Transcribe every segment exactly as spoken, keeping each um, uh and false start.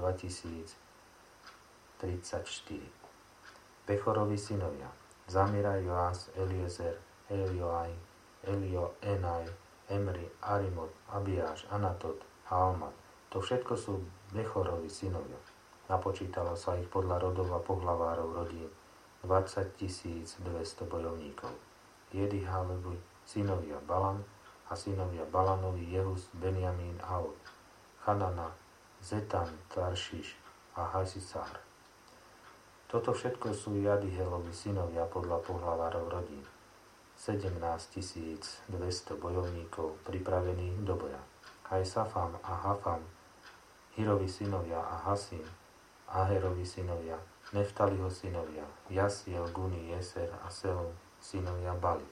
dvetisíctridsaťštyri. Pechorovi synovia Zamira, Joás, Eliezer, Elioaj, Elioenaj, Emri, Arimot, Abiáš, Anatot a Almat. To všetko sú Bechorovi synovia. Napočítalo sa ich podľa rodov a pohlavárov rodín dvadsaťtisícdvesto bojovníkov. Jedihalevi synovia Balan a synovia Balanovi Jehus, Benjamín, Aud, Chanana, Zetan, Taršiš a Hasisár. Toto všetko sú Jadihelovi synovia podľa pohlavárov rodín. sedemnásťtisícdvesto bojovníkov pripravených do boja. Aj Safam a Hafam, Hirovi synovia a Hasim, Aherovi synovia, Neftaliho synovia, Jasiel, Guni, Jeser a Selom synovia Bali.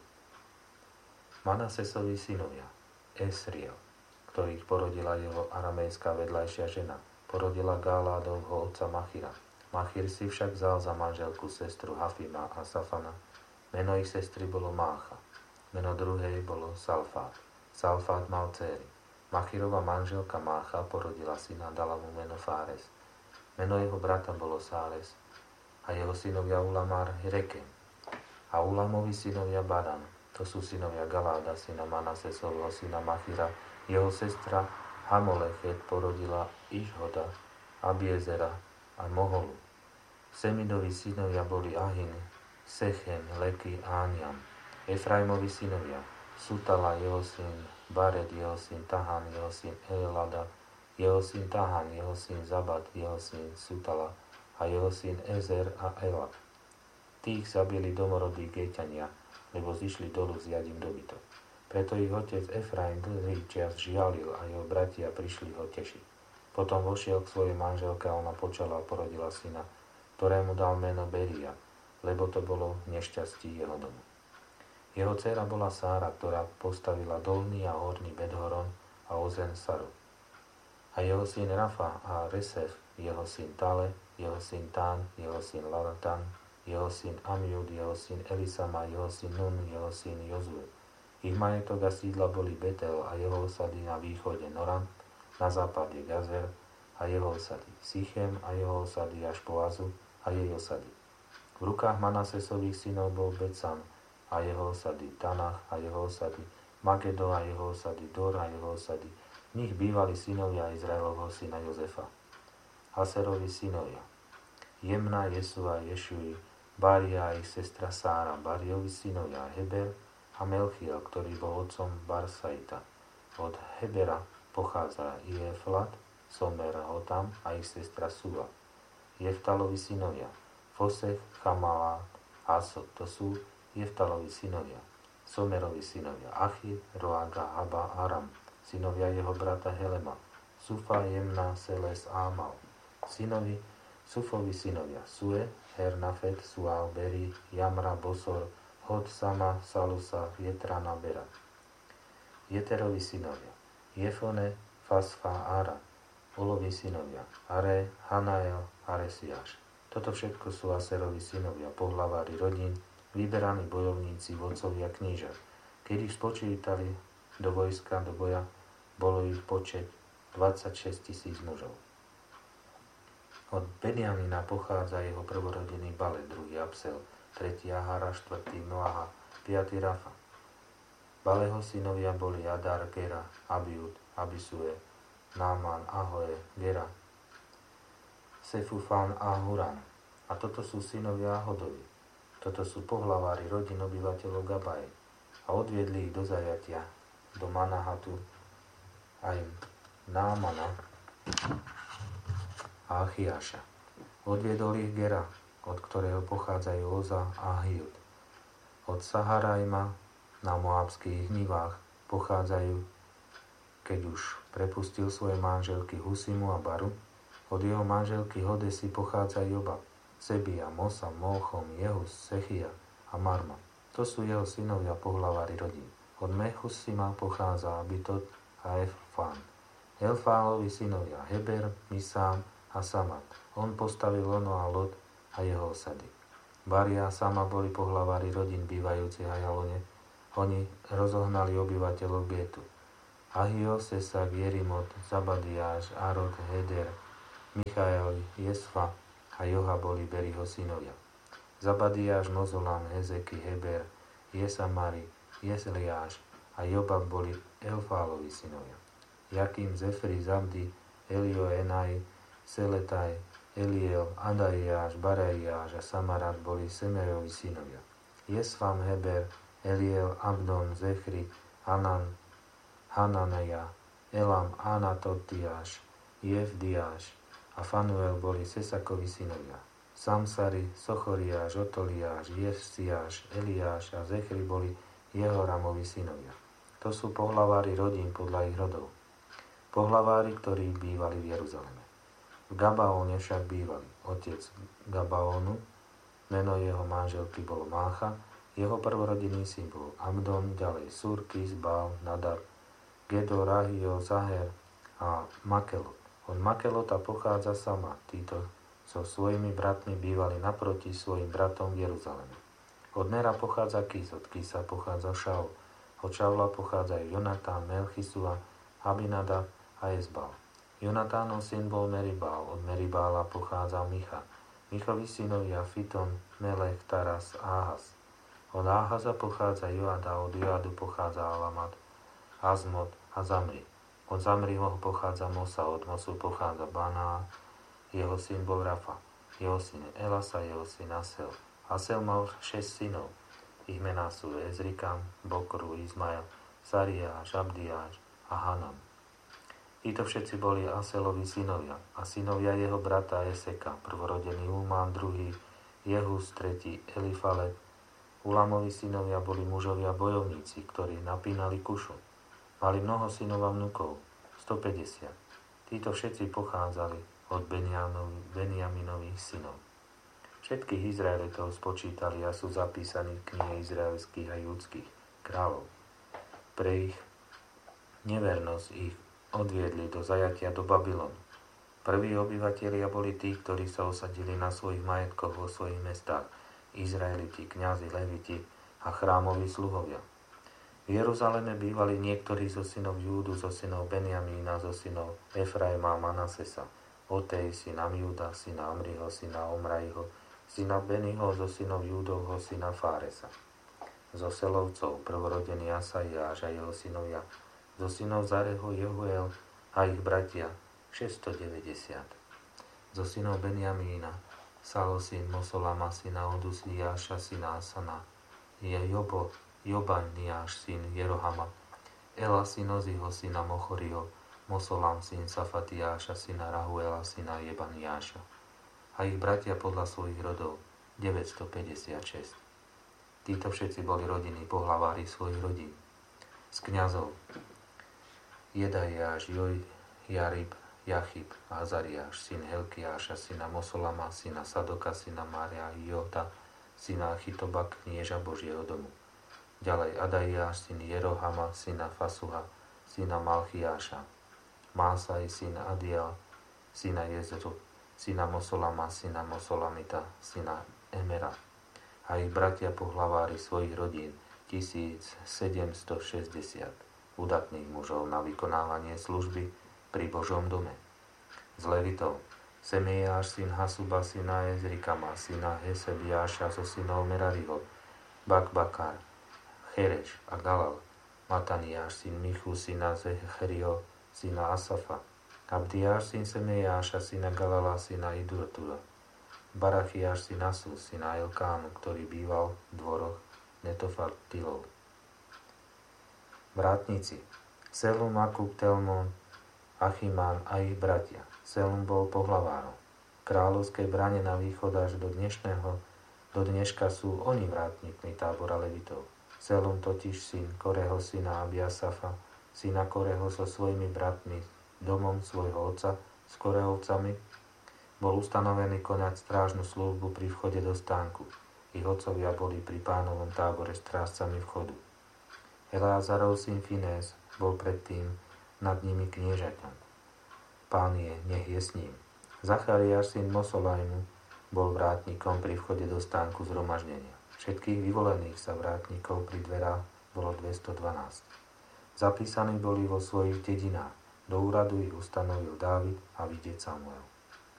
Manasesovi synovia Esriel, ktorých porodila jeho aramejská vedľajšia žena, porodila Gáládovho otca Machira. Machir si však vzal za manželku sestru Hafima a Safana. Meno ich sestry bolo Mácha. Meno druhej bolo Salfát. Salfát mal dcéry. Machirova manželka Mácha porodila syna, dala mu meno Fáres. Meno jeho brata bolo Sáres a jeho synovia Ulamar Rekem. A Ulamovi synovia Baran. To sú synovia Galáda, syna Manasesovho, syna Machira. Jeho sestra Hamolechet porodila Išhoda, Abiezera a Moholu. Semidovi synovia boli Ahin, Sechem, Leky a Aniam. Efraimovi synovia Sutala, jeho syn Bared, jeho syn Tahan, jeho syn Elada, jeho syn Tahan, jeho syn Zabad, jeho syn Sutala a jeho syn Ezer a Elad. Tých zabili domorodí Géťania, lebo zišli dolu s jadím dobytok. Preto ich otec Efraim dlhý čas žialil a jeho bratia prišli ho tešiť. Potom vošiel k svojej manželke a ona počala a porodila syna, ktorému dal meno Beria, lebo to bolo nešťastí jeho domu. Jeho dcéra bola Sára, ktorá postavila dolný a horný Bedhoron a Ozen Saru. A jeho syn Rafa a Resef, jeho syn Tale, jeho syn Tán, jeho syn Lalatan, jeho syn Amiud, jeho syn Elisama, jeho syn Nun, jeho syn Jozue. Ich majetok a sídla boli Betel a jeho osady na východe Noran, na západe Gazer a jeho osady Sichem a jeho osady až po Azu a jej osady. V rukách Manasesových synov bol Becam a jeho osady Tanach a jeho osady Magedo a jeho osady Dor a jeho osady. V nich bývali synovia Izraelovho syna Jozefa. Haserovi synovia Jemna, Jesua, Ješui, Baria a ich sestra Sára, Bariovi synovia Heber a Melchiel, ktorý bol otcom Barsaita. Od Hebera pochádza Jeflat, Somer, Hotam a ich sestra Sua. Jeftalovi synovia Fosech, Chamalát, Asod, to sú Jeftalovi synovia. Somerovi synovia Achid, Roaga, Haba, Aram, synovia jeho brata Helema, Sufa, Jemna, Seles, Ámal. Synovi Sufovi synovia Sue, Hernafet, Sual, Beri, Jamra, Bosor, Hod, Sama, Salusa, Jetrana, Bera. Jeterovi synovia Jefone, Fasfa, Ara. Olovi synovia Are, Hanael, Aresiáš. Toto všetko sú Aserovi synovia, pohlavári rodín, vyberaní bojovníci, vodcovia kníža. Keď ich spočítali do vojska, do boja, bolo ich počet dvadsaťšesť tisíc mužov. Od Benjamina pochádza jeho prvorodený Bale, druhý Absel, tretí Ahara, štvrtý Noaha, piatý Rafa. Baleho synovia boli Adar, Gera, Abiud, Abisue, Náman, Ahoe, Gera, Sefufán a Huran. A toto sú synovia Ahodovi. Toto sú pohlavári rodín obyvateľov Gabaje. A odviedli ich do zajatia, do Manahatu, aj Námana a Achiáša. Odviedol ich Gera, od ktorého pochádzajú Oza a Hiud. Od Saharajma na moábskych nivách pochádzajú, keď už prepustil svoje manželky Husimu a Baru, od jeho manželky Hodesi pochádza Jobab, Sebia, Mosa, Molchom, Jehus, Sechia a Marma. To sú jeho synovia pohlavári rodín. Od Mechusima pochádza Abitot a Elfán. Elfálovi synovia Heber, Misám a Samat. On postavil Ono a Lot a jeho osady. Baria a Sama boli pohlavári rodín bývajúcich v Ajalone. Oni rozohnali obyvateľov Getu. Ahio, Sesak, Jerimot, Zabadiáš, Arod, Heder, Michael, Jesfa a Joha boli Beriho synovia. Zabadiáš, Mozolam, Hezeky, Heber, Jesamari, Jeseliáš a Jobab boli Elfálovi synovia. Jakým, Zefri, Zabdi, Elioenaj, Seletaj, Eliel, Adaiáš, Baraiáš a Samarat boli Semerovi synovia. Jesfam, Heber, Eliel, Abdon, Zechri, Hanan, Hananaja, Elam, Anatotiáš, Jevdiáš a Fanuel boli Sesakovi synovia. Samsari, Sochoriáš, Otoliáš, Jesiáš, Eliáš a Zechri boli Jehoramovi synovia. To sú pohlavári rodín podľa ich rodov. Pohlavári, ktorí bývali v Jeruzaleme. V Gabaóne však bývali otec Gabaónu, meno jeho manželky bolo Mácha, jeho prvorodinný syn bol Abdon, ďalej Surkis, Bál, Nadab, Gedor, Ahio, Zaher a Makelot. Od Makelota pochádza Sama, títo so svojimi bratmi bývali naproti svojim bratom v Jeruzaleme. Od Nera pochádza Kis, od Kisa pochádza Šaul, od Šaula pochádzajú Jonatán, Melchisua, Abinadab a Ezbal. Jonatánov syn bol Meribál, od Meribála pochádza Micha. Michovi synovia Fiton, Melech, Taras, Áhaz. Od Áhaza pochádza Joada, od Joadu pochádza Alamat, Azmot a Zamri. Od Zamriho pochádza Mosa, od Mosu pochádza Baná, jeho syn bol Rafa, jeho syn Elasa, jeho syn Asel. Asel mal šesť synov. Ich mená sú Ezrikam, Bokru, Izmael, Sariáš, Abdiáš a Hanan. Títo všetci boli Aselovi synovia a synovia jeho brata Eseka, prvorodený Ulmán, druhý Jehus, tretí Elifalet. Ulamovi synovia boli mužovia bojovníci, ktorí napínali kušu. Mali mnoho synov a vnukov, stopäťdesiat. Títo všetci pochádzali od Benjaminových synov. Všetkých Izraelitov spočítali a sú zapísaní v knihe izraelských a judských kráľov. Pre ich nevernosť ich odviedli do zajatia do Babylonu. Prví obyvatelia boli tí, ktorí sa osadili na svojich majetkoch vo svojich mestách, Izraeliti, kňazi, leviti a chrámoví sluhovia. V Jeruzaleme bývali niektorí zo synov Júdu, zo synov Benjamína, zo synov Efraima a Manasesa, Otej, syna Júda, syna Amriho, syna Omraiho, syna Beniho, zo synov Júdovho, syna Fáresa. Zo Selovcov, prvorodený Asaiáš a jeho synovia, zo synov Zareho, Jehuel a ich bratia, šesťstodeväťdesiat. Zo synov Benjamína, Salo, syn Mosolama, syna Odusliáša, syna Asana, je Jobo, Jobaniáš, syn Jerohama, Ela, syn Oziho, syna Mochoriho, Mosolam, syn Safatiáša, syna Rahuela, syna Jebaniáša. A ich bratia podľa svojich rodov, deväťstopäťdesiatšesť. Títo všetci boli rodiny pohlavári svojich rodín. Z kňazov Jedajáš, Joj, Jarib, Jachib, Azariáš, syn Helkiáša, syna Mosolama, syna Sadoka, syna Mária, Jota, syna Achitobak, knieža Božieho domu. Ďalej Adaiáš, syn Jerohama, syna Fasuha, syna Malchiáša, Másaj, syn Adiel, syna Jezru, syna Mosolama, syna Mosolamita, syna Emera. A ich bratia pohlavári svojich rodín, tisícsedemstošesťdesiat udatných mužov na vykonávanie služby pri Božom dome. Z Levitov Semejáš, syn Hasuba, syna Ezrikama, syna Hesebiáša, zo synov Merariho, Bakbakar, Chereš a Galal, Mataniáš, syn Michu, syna Zechriho, syna Asafa, Abdiáš, syn Semejáša, syna Galala, syna Idurtura, Barachiáš, syn Asu, syna Elkánu, ktorý býval v dvoroch Netofatilov. Vrátnici Selum, Akub, Telmon, Achimán a ich bratia. Selum bol pohlavárom. Kráľovskej brane na východ až do dnešného, do dneška sú oni vrátnikmi tábora Levitov. Selum totiž syn Koreho, syna Abiasafa, syna Koreho so svojimi bratmi, domom svojho otca, s Korehovcami, bol ustanovený konať strážnu službu pri vchode do stánku. Ich otcovia boli pri pánovom tábore strážcami vchodu. Eleazarov syn Finés bol predtým nad nimi kniežaťom. Pán je, nech je s ním. Zachariáš, syn Mosolajmu, bol vrátnikom pri vchode do stánku zhromaždenia. Všetkých vyvolených sa vrátnikov pri dverách bolo dvestodvanásť. Zapísaní boli vo svojich dedinách. Do úradu ich ustanovil Dávid a vidieť Samuel.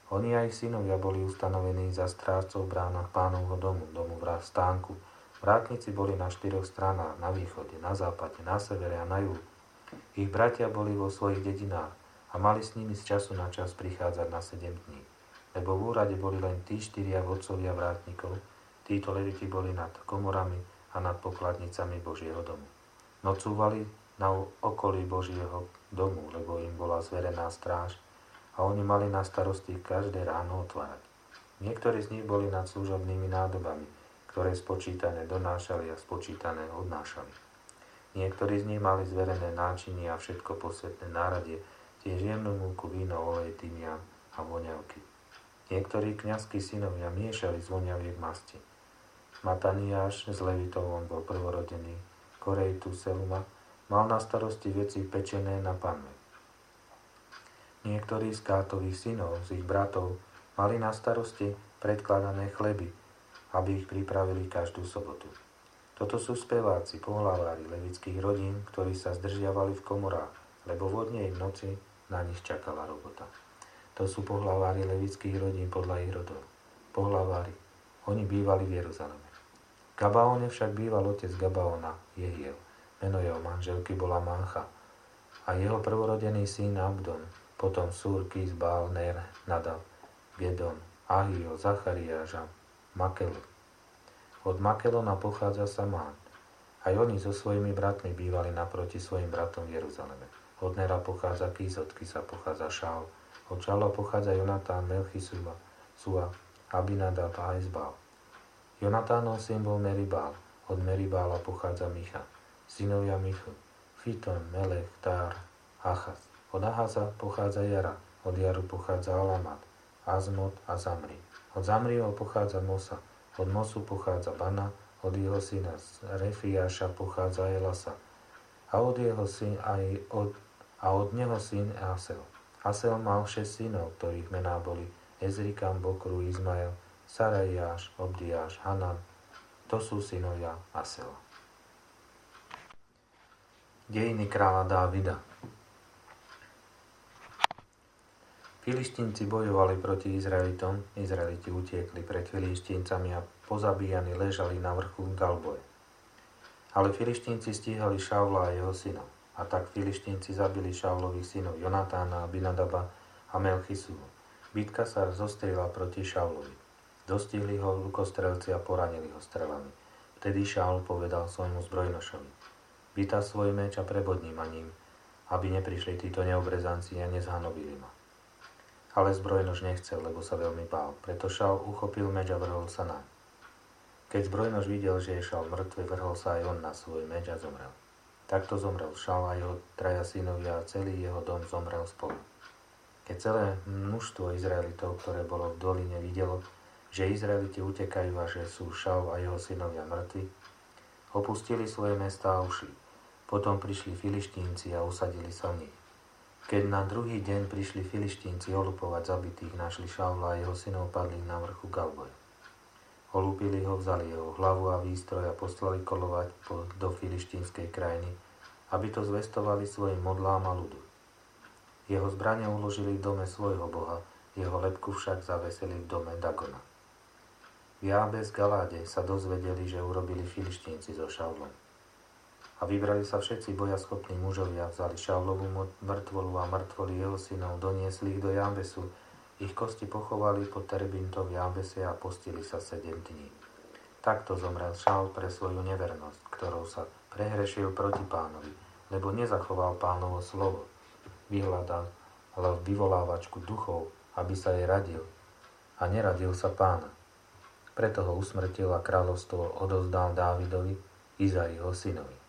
Oni a ich synovia boli ustanovení za strážcov v bránach Pánovho domu, domu v stánku. Vrátnici boli na štyroch stranách, na východe, na západe, na severe a na juhu. Ich bratia boli vo svojich dedinách a mali s nimi z času na čas prichádzať na sedem dní. Lebo v úrade boli len tí štyria vodcovia vrátnikov, títo leviti boli nad komorami a nad pokladnicami Božieho domu. Nocúvali na okolí Božieho domu, lebo im bola zverená stráž a oni mali na starosti každé ráno otvárať. Niektorí z nich boli nad služobnými nádobami, ktoré spočítané donášali a spočítané odnášali. Niektorí z nich mali zverené náčinie a všetko posvetné náradie, tiež jemnú múku, víno, olej, tymián a voňavky. Niektorí kňazskí synovia miešali z voňaviek masti. Mataniáš z Levitov, on bol prvorodený, Korejtu Seluma, mal na starosti veci pečené na panve. Niektorí z Kátových synov, z ich bratov, mali na starosti predkladané chleby, aby ich pripravili každú sobotu. Toto sú speváci, pohlavári levických rodín, ktorí sa zdržiavali v komorách, lebo vodne v noci na nich čakala robota. To sú pohlavári levických rodín podľa ich rodov. Pohlavári, oni bývali v Jeruzaleme. V Gabaone však býval otec Gabaona, Jehiel. Meno jeho manželky bola Mancha a jeho prvorodený syn Abdon, potom Súr, Kis, Bál, Ner, Nadab, Gedon, Ahio, Zachariáš a Makelu. Od Makelona pochádza Samán. Aj oni so svojimi bratmi bývali naproti svojim bratom v Jeruzaleme. Od Nera pochádza Kis, od Kisa pochádza Šál, od Šála pochádza Jonatán, Melchisua, Sua, Abinadab a Ezbál. Jonatánov syn bol Meribál, od Meribála pochádza Micha, synovia Michu, Fiton, Melech, Tár, Achaz. Od Ahaza pochádza Jara, od Jaru pochádza Alamat, Azmot a Zamri. Od Zamriho pochádza Mosa, od Mosu pochádza Bana, od jeho syna Refiáša pochádza Elasa a od jeho syn aj od, a od neho syn Asel. Asel mal šesť synov, ktorých mená boli Ezrikam, Bokru, Izmael, Sarajáš, Obdiáš, Hanan. To sú synovia Asela. Dejiny kráľa Dávida. Filištínci bojovali proti Izraelitom, Izraeliti utiekli pred Filištíncami a pozabíjani ležali na vrchu Galboje. Ale Filištínci stíhali Šaula a jeho synov. A tak Filištínci zabili Šaulových synov Jonatána, Abinadaba a Melchisulu. Bitka sa zostrila proti Šaulovi. Dostihli ho lukostrelci a poranili ho strelami. Vtedy Šaul povedal svojmu zbrojnošovi: Vytaz svoj meč a prebodni ma ním, aby neprišli títo neobrezanci a nezhanobili ma. Ale zbrojnož nechcel, lebo sa veľmi bál. Preto Šaul uchopil meč a vrhol sa naň. Keď zbrojnož videl, že je Šaul mŕtvy, vrhol sa aj on na svoj meč a zomrel. Takto zomrel Šaul a jeho traja synovia a celý jeho dom zomrel spolu. Keď celé množstvo Izraelitov, ktoré bolo v doline, videlo, že Izraeliti utekajú a že sú Šaul a jeho synovia mŕtvi, opustili svoje mestá a ušli. Potom prišli Filištínci a usadili sa v nich. Keď na druhý deň prišli Filištínci olupovať zabitých, našli Šaula a jeho synov padli na vrchu Galboje. Olúpili ho, vzali jeho hlavu a výstroj a poslali kolovať po, do filištínskej krajiny, aby to zvestovali svojim modlám a ľudu. Jeho zbrane uložili v dome svojho boha, jeho lebku však zavesili v dome Dagona. V Jábes Galáde sa dozvedeli, že urobili Filištínci so Šaulom. A vybrali sa všetci bojaschopní mužovia, vzali Šaulovú mŕtvolu a mŕtvoly jeho synov, doniesli ich do Jábesu, ich kosti pochovali pod terebintom v Jábese a postili sa sedem dní. Takto zomrel Šaul pre svoju nevernosť, ktorou sa prehrešil proti Pánovi, lebo nezachoval Pánovo slovo. Vyhľadal vyvolávačku duchov, aby sa jej radil, a neradil sa Pána. Preto ho usmrtil a kráľovstvo odovzdal Dávidovi, Izaiho synovi.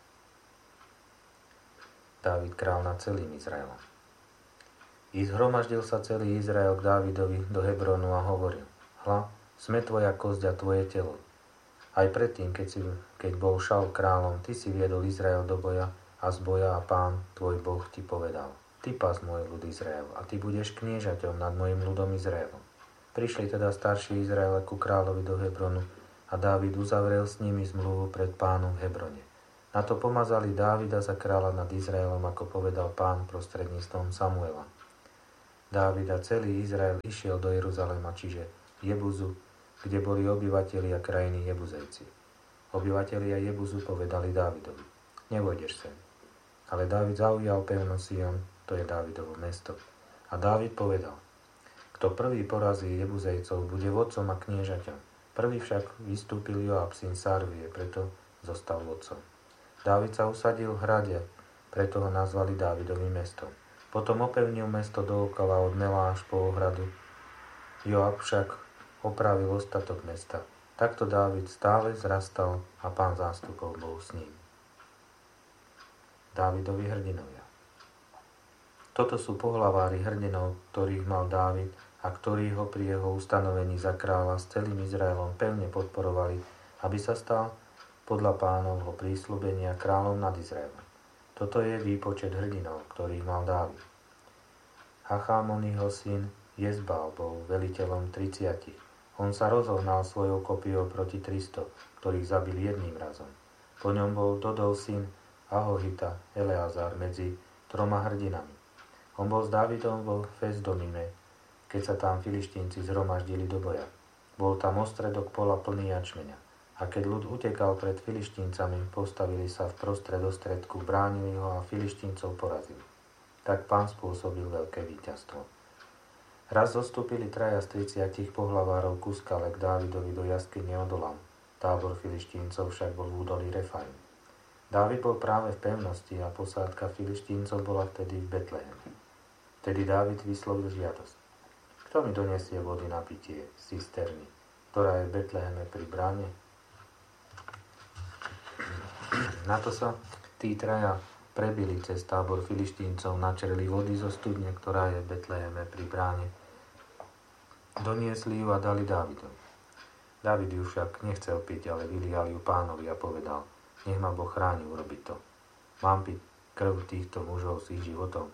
Dávid král nad celým Izraelom. I zhromaždil sa celý Izrael k Dávidovi do Hebronu a hovoril: Hľa, sme tvoja kosť a tvoje telo. Aj predtým, keď, si, keď bol Šaul kráľom, ty si viedol Izrael do boja a z boja a Pán, tvoj Boh, ti povedal: Ty pás môj ľud Izrael a ty budeš kniežaťom nad mojim ľudom Izraelom. Prišli teda starší Izraela ku kráľovi do Hebronu a Dávid uzavrel s nimi zmluvu pred Pánom v Hebrone. Na to pomazali Dávida za kráľa nad Izraelom, ako povedal Pán prostredníctvom Samuela. Dávid a celý Izrael išiel do Jeruzalema, čiže Jebuzu, kde boli obyvatelia krajiny Jebuzejci. Obyvatelia Jebuzu povedali Dávidovi: Nevojdeš sem. Ale Dávid zaujal pevno Sion, to je Dávidovo mesto. A Dávid povedal: Kto prvý porazí Jebuzejcov, bude vodcom a kniežaťom. Prvý však vystúpil Joab, syn Sarvie, preto zostal vodcom. Dávid sa usadil v hrade, preto ho nazvali Dávidovým mestom. Potom opevnil mesto dookola od Mela až po ohradu. Joab však opravil ostatok mesta. Takto Dávid stále zrastal a Pán zástupov bol s ním. Dávidovi hrdinovia. Toto sú pohlavári hrdinov, ktorých mal Dávid a ktorí ho pri jeho ustanovení za kráľa s celým Izraelom pevne podporovali, aby sa stal podľa Pánovho prísľubenia kráľom nad Izraelom. Toto je výpočet hrdinov, ktorých mal Dávid. Hachámonyho syn Jezbal bol veliteľom tridsiatich. On sa rozohnal svojou kopiou proti tristo, ktorých zabil jedným razom. Po ňom bol Dodov syn Ahohita Eleazar medzi troma hrdinami. On bol s Dávidom vo Fesdomime, keď sa tam Filištínci zhromaždili do boja. Bol tam ostredok pola plný jačmeňa. A keď ľud utekal pred Filištíncami, postavili sa v prostred ostredku, bránili ho a Filištíncov porazili. Tak Pán spôsobil veľké víťazstvo. Raz zostúpili traja z tridsiatich pohlavárov ku skale k Dávidovi do jaskyne Odolam. Tábor Filištíncov však bol v údolí Refaim. Dávid bol práve v pevnosti a posádka Filištíncov bola vtedy v Betleheme. Vtedy Dávid vyslovil žiadosť: Kto mi donesie vody na pitie z cisterny, ktorá je v Betleheme pri bráne? Na to sa tí traja prebili cez tábor Filištíncov, načerli vody zo studne, ktorá je v Betleheme pri bráne. Doniesli ju a dali Dávidovi. Dávid ju však nechcel piť, ale vylial ju Pánovi a povedal: Nech ma Boh chráni urobiť to. Mám piť krv týchto mužov s ich životom?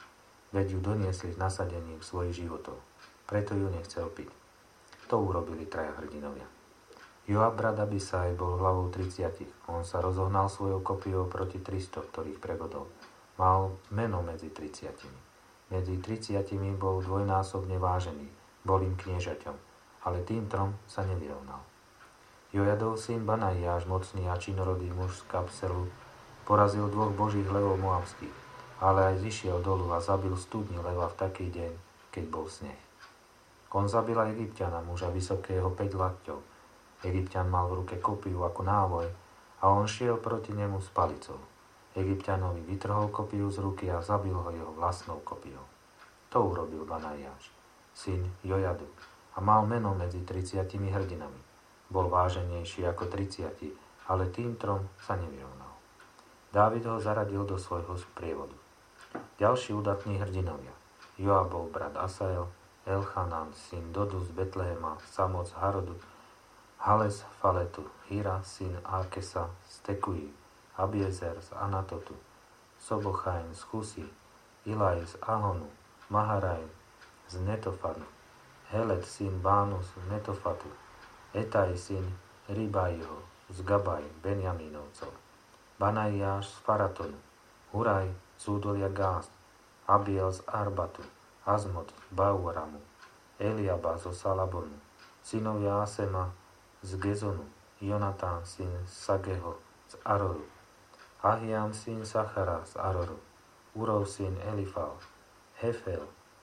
Veď ju doniesli s nasadením svojich životov. Preto ju nechcel piť. To urobili traja hrdinovia. Joab brat Abisaj bol hlavou tridsiatich. On sa rozohnal svojou kopiou proti tristo, ktorých prebodol. Mal meno medzi tridsiatimi. Medzi tridsiatimi bol dvojnásobne vážený. Bol im kniežaťom, ale tým trom sa nevyrovnal. Jojadov syn Banaiáš, mocný a činorodý muž z Kapselu, porazil dvoch božích levov moabských, ale aj zišiel dolu a zabil studni leva v taký deň, keď bol sneh. On zabil aj Egypťana, muža vysokého päť lakťov. Egypťan mal v ruke kopiu ako návoj a on šiel proti nemu s palicou. Egypťanovi vytrhol kopiu z ruky a zabil ho jeho vlastnou kopiou. To urobil Banaiáš, syn Jojadu, a mal meno medzi tridsiatimi hrdinami. Bol váženejší ako tridsiati, ale tým trom sa nevyrovnal. Dávid ho zaradil do svojho sprievodu. Ďalší udatní hrdinovia: Joab bol brat Asael, Elchanan, syn Dodu z Betlehema, Samoc z Harodu, Hales Faletu, Hira, syn Arkesa z Tekuji, Abiezer z Anatotu, Sobochaim z Chusy, Ilaj z Ahonu, Maharaj z Netofanu, Heled, syn Bánus z Netofatu, Etaj, syn Ribajho z Gabaj, Benjamínovcov, Banaiáš z Faratonu, Huraj z údolia Gást, Abiel z Arbatu, Azmot z Bauramu, Eliaba zo Salabonu, synovia Asema z Gezonu, Jonatán, syn Sageho z Aroru, Ahiam, syn Sachara z Aroru, Urov, syn Elifal, Hefel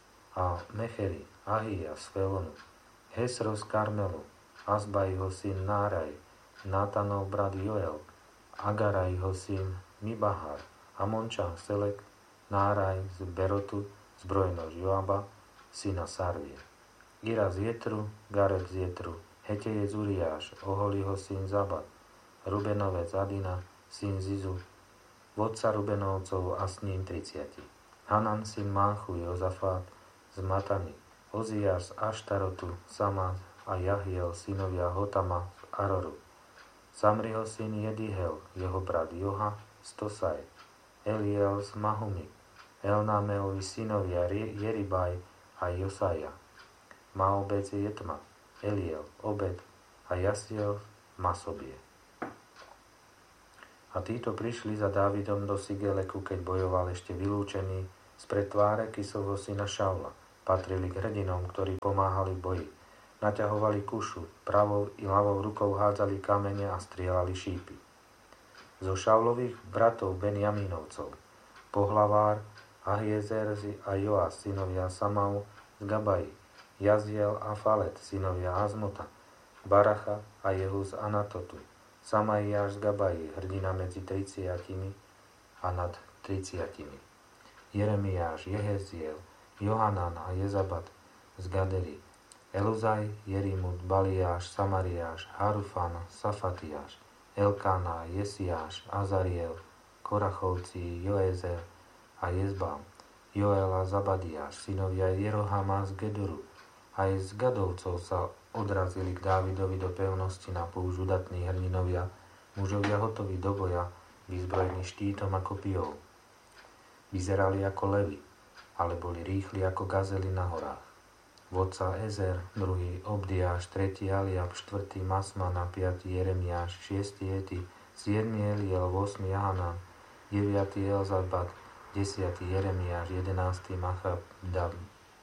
a Mecheri, Ahia z Felonu, Hesro z Karmelu, Azbajho, syn Náraj, Nátanov brat Joel, Agarajho, syn Mibahar, Amončan Selek, Náraj z Berotu, zbrojnož Joaba, syna Sarvie, Ira z Jetru, Gared z Jetru, Hetejec Uriáš, Oholiho syn Zabat, Rubenovec Adina, syn Zizu, vodca Rubenovcov a s ním tridsiati. Hanan, syn Manchu, Jozafát z Matany, Oziáš z Aštarotu, Sama a Jahiel, synovia Hotama z Aroru, Samriho syn Jedihel, jeho brat Joha z Tosaj, Eliel z Mahumi, Elnámeovi synovia Jeribaj a Josaja, Maobec je Jetma, Eliel, Obed a Jasiel Masobie. A títo prišli za Dávidom do Sigeleku, keď bojoval ešte vylúčený spred tváre Kisovho syna Šaula. Patrili k hrdinom, ktorí pomáhali v boji. Naťahovali kušu, pravou i ľavou rukou hádzali kamene a strieľali šípy. Zo Šaulových bratov Benjamínovcov, pohlavár Ahiezer a Joás, synovia Samau z Gabaji, Jaziel a Falet, synovia Azmota, Baracha a Jehu z Anatotu, Samaiáš z Gabaji, hrdina medzi triciatimi a nad triciatimi, Jeremiáš, Jeheziel, Johanan a Jezabat z Gaderi, Eluzaj, Jerimut, Baliáš, Samariáš, Harufan, Safatiáš, Elkána, Jesiáš, Azariel, Korachovci, Joezer a Jezbám, Joel a Zabadiáš, synovia Jerohama z Gedoru. Aj z Gadovcov sa odrazili k Dávidovi do pevnosti na púšť udatní hrdinovia, mužovia hotoví do boja, vyzbrojení štítom a kopijou. Vyzerali ako levy, ale boli rýchli ako gazely na horách. Vodca Ezer, druhý Obdiáš, tretí Aliab, štvrtý Masmana, piatý Jeremiáš, šiestý Eti, siedmy Eliel, osmy Jahanan, deviatý Elzabat, desiatý Jeremiáš, jedenásty Machabdabnaj.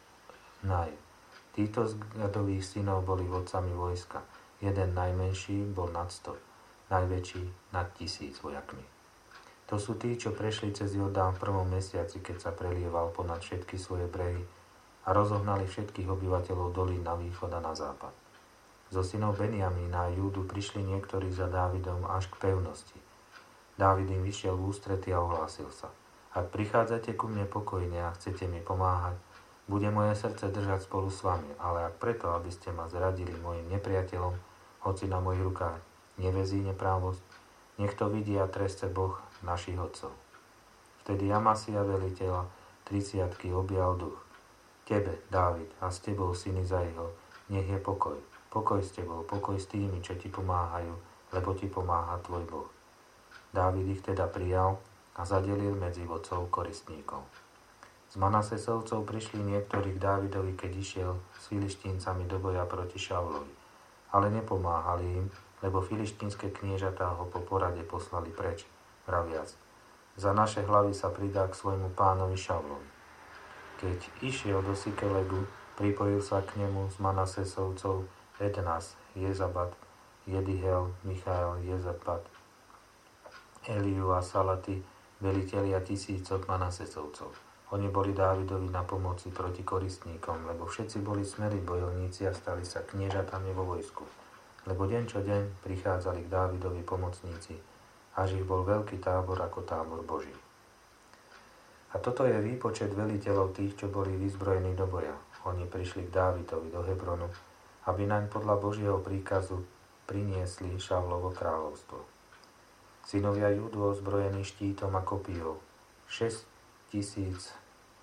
Títo z Gadových synov boli vodcami vojska. Jeden najmenší bol nad sto, najväčší nad tisíc vojakmi. To sú tí, čo prešli cez Jordán v prvom mesiaci, keď sa prelieval ponad všetky svoje brehy a rozohnali všetkých obyvateľov dolín na východ a na západ. Zo synov Benjamína a Júdu prišli niektorí za Dávidom až k pevnosti. Dávid im vyšiel v ústrety a ohlásil sa: Ak prichádzate ku mne pokojne a chcete mi pomáhať, bude moje srdce držať spolu s vami, ale ak preto, aby ste ma zradili mojim nepriateľom, hoci na mojich rukách nevezí neprávosť, nech to vidí a treste Boh našich otcov. Vtedy Amasia veliteľa triciatky objal duch. Tebe, Dávid, a s tebou, syny Zaiho, nech je pokoj. Pokoj s tebou, pokoj s tými, čo ti pomáhajú, lebo ti pomáha tvoj Boh. Dávid ich teda prijal a zadelil medzi vodcov koristníkov. Z Manasesovcov prišli niektorí k Dávidovi, keď išiel s filištíncami do boja proti Šaulovi, ale nepomáhali im, lebo filištínske kniežatá ho po porade poslali preč, vraviac: Za naše hlavy sa pridá k svojmu pánovi Šaulovi. Keď išiel do Sikelegu, pripojil sa k nemu z Manasesovcov Ednas, Jezabat, Jedihel, Michael, Jezabat, Eliu a Salaty, velitelia tisícok Manasesovcov. Oni boli Dávidovi na pomoci proti koristníkom, lebo všetci boli smelí bojovníci a stali sa kniežatami vo vojsku. Lebo deň čo deň prichádzali k Dávidovi pomocníci, až ich bol veľký tábor ako tábor Boží. A toto je výpočet veliteľov tých, čo boli vyzbrojení do boja. Oni prišli k Dávidovi do Hebronu, aby naň podľa Božieho príkazu priniesli Šavlovo kráľovstvo. Synovia Júdu ozbrojení štítom a kopijou, šesť tisíc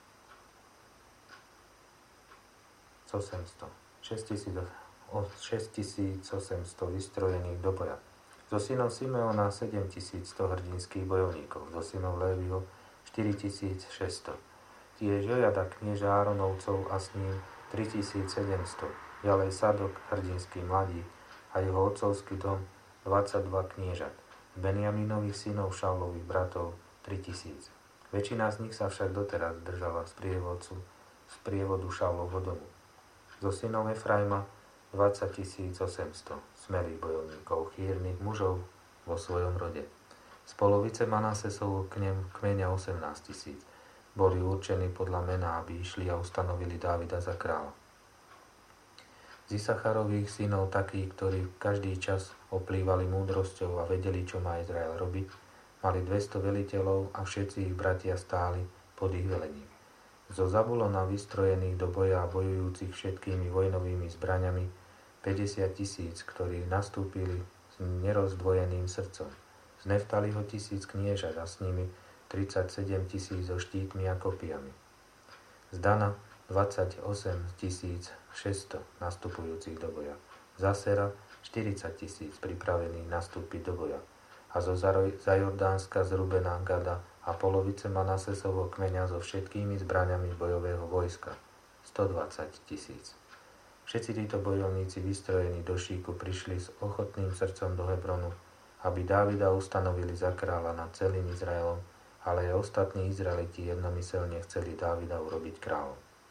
osemsto, šesť tisíc osemsto vystrojených do boja. Zo synov Simeona sedemtisícsto hrdinských bojovníkov, zo synov Léviho štyritisícšesťsto. Tiež Jojada knieža Áronovcov a s ním tritisícsedemsto. Ďalej Sadok, hrdinský mladík, a jeho otcovský dom dvadsaťdva kniežat. Benjamínových synov Šaulových bratov tritisíc. Väčšina z nich sa však doteraz držala z prievodcu, z prievodu Šaulovho domu. Zo synov Efraima dvadsaťtisíc osemsto smelých bojovníkov, chýrnych mužov vo svojom rode. Z polovice Manasesovho kmeňa osemnásťtisíc. Boli určení podľa mena, aby išli a ustanovili Dávida za kráľa. Z Isacharových synov takí, ktorí každý čas oplývali múdrosťou a vedeli, čo má Izrael robiť, mali dvesto veliteľov a všetci ich bratia stáli pod ich velením. Zo Zabulona vystrojených do boja a bojujúcich všetkými vojnovými zbraňami päťdesiat tisíc, ktorí nastúpili s nerozdvojeným srdcom. Z Neftaliho tisíc kniežat a s nimi tridsaťsedem tisíc so štítmi a kopijami. Z Dana dvadsaťosem tisíc šesťsto nastupujúcich do boja. Z Asera štyridsať tisíc pripravených nastúpiť do boja. A zo Zajordánska, z Rubena, Gada a polovice Manasesovho kmeňa so všetkými zbraňami bojového vojska stodvadsať tisíc. Všetci títo bojovníci vystrojení do šíku prišli s ochotným srdcom do Hebronu, aby Dávida ustanovili za kráľa nad celým Izraelom, ale aj ostatní Izraeliti jednomyselne chceli Dávida urobiť kráľom.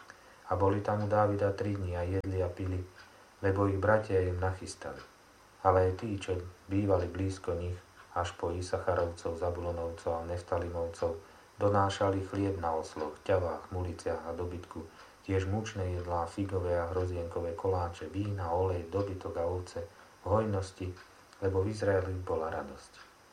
A boli tam u Dávida tri dni a jedli a pili, lebo ich bratia im nachystali. Ale aj tí, čo bývali blízko nich, až po Isacharovcov, Zabulonovcov a Neftalimovcov, donášali chlieb na osloch, ťavách, muliciach a dobytku, tiež mučné jedlá, figové a hrozienkové koláče, vína, olej, dobytok a ovce, v hojnosti, lebo v Izraeli bola radosť.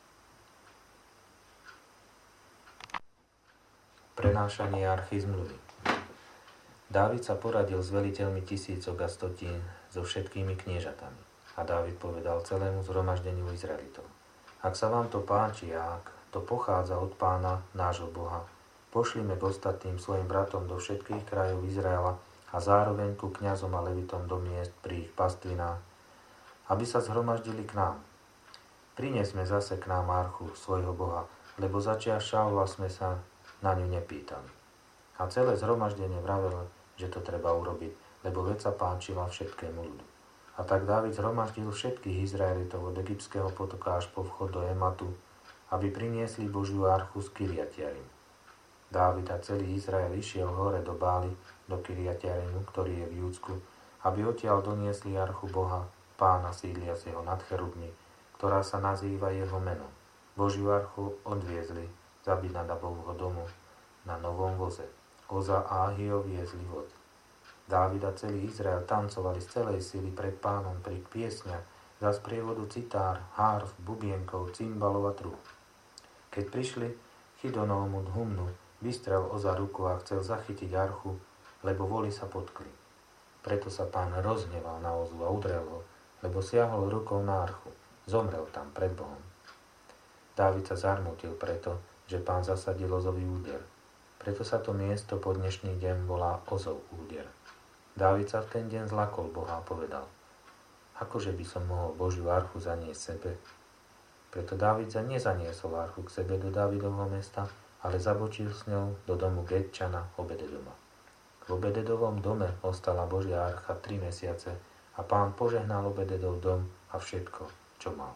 Prenášanie archy zmluvy. Dávid sa poradil s veliteľmi tisícok a stotín so všetkými kniežatami. A Dávid povedal celému zhromaždeniu Izraelitov: Ak sa vám to páči a ak to pochádza od Pána, nášho Boha, pošlime k ostatným svojim bratom do všetkých krajov Izraela a zároveň ku kňazom a levitom do miest pri ich pastvinách, aby sa zhromaždili k nám. Prinesme zase k nám archu svojho Boha, lebo začiaľ Šaula sme sa na ňu nepýtali. A celé zhromaždenie vravelo, že to treba urobiť, lebo vec sa páčila všetkému ľudu. A tak Dávid zhromaždil všetkých Izraelitov od egyptského potoka až po vchod do Ematu, aby priniesli Božiu archu z Kiriatjarim. Dávid a celý Izrael išiel hore do Bály, do Kiriatjarimu, ktorý je v Júdsku, aby odtiaľ doniesli archu Boha, Pána sídliaceho nad cherubmi, ktorá sa nazýva jeho menom. Božiu archu odviezli z Abinadabovho domu na novom voze. Oza a Ahio viezli vod. Dávid a celý Izrael tancovali z celej sily pred Pánom pri piesňach za sprievodu citár, hárf, bubienkov, cymbalov a trúb. Keď prišli Chidonovmu Dhumnu, vystrel Oza ruku a chcel zachytiť archu, lebo voli sa potkli. Preto sa Pán rozhneval na Ozu a udrel ho, lebo siahol rukou na archu. Zomrel tam pred Bohom. Dávid sa zarmútil preto, že Pán zasadil Ozový úder. Preto sa to miesto po dnešný deň volá Ozov úder. Dávid sa v ten deň zlakol Boha a povedal: Akože by som mohol Božiu archu zaniesť sebe? Preto Dávid sa nezaniesol archu k sebe do Dávidovho mesta, ale zabočil s ňou do domu Getčana Obededoma. V Obededovom dome ostala Božia archa tri mesiace a Pán požehnal Obededov dom a všetko, čo mal.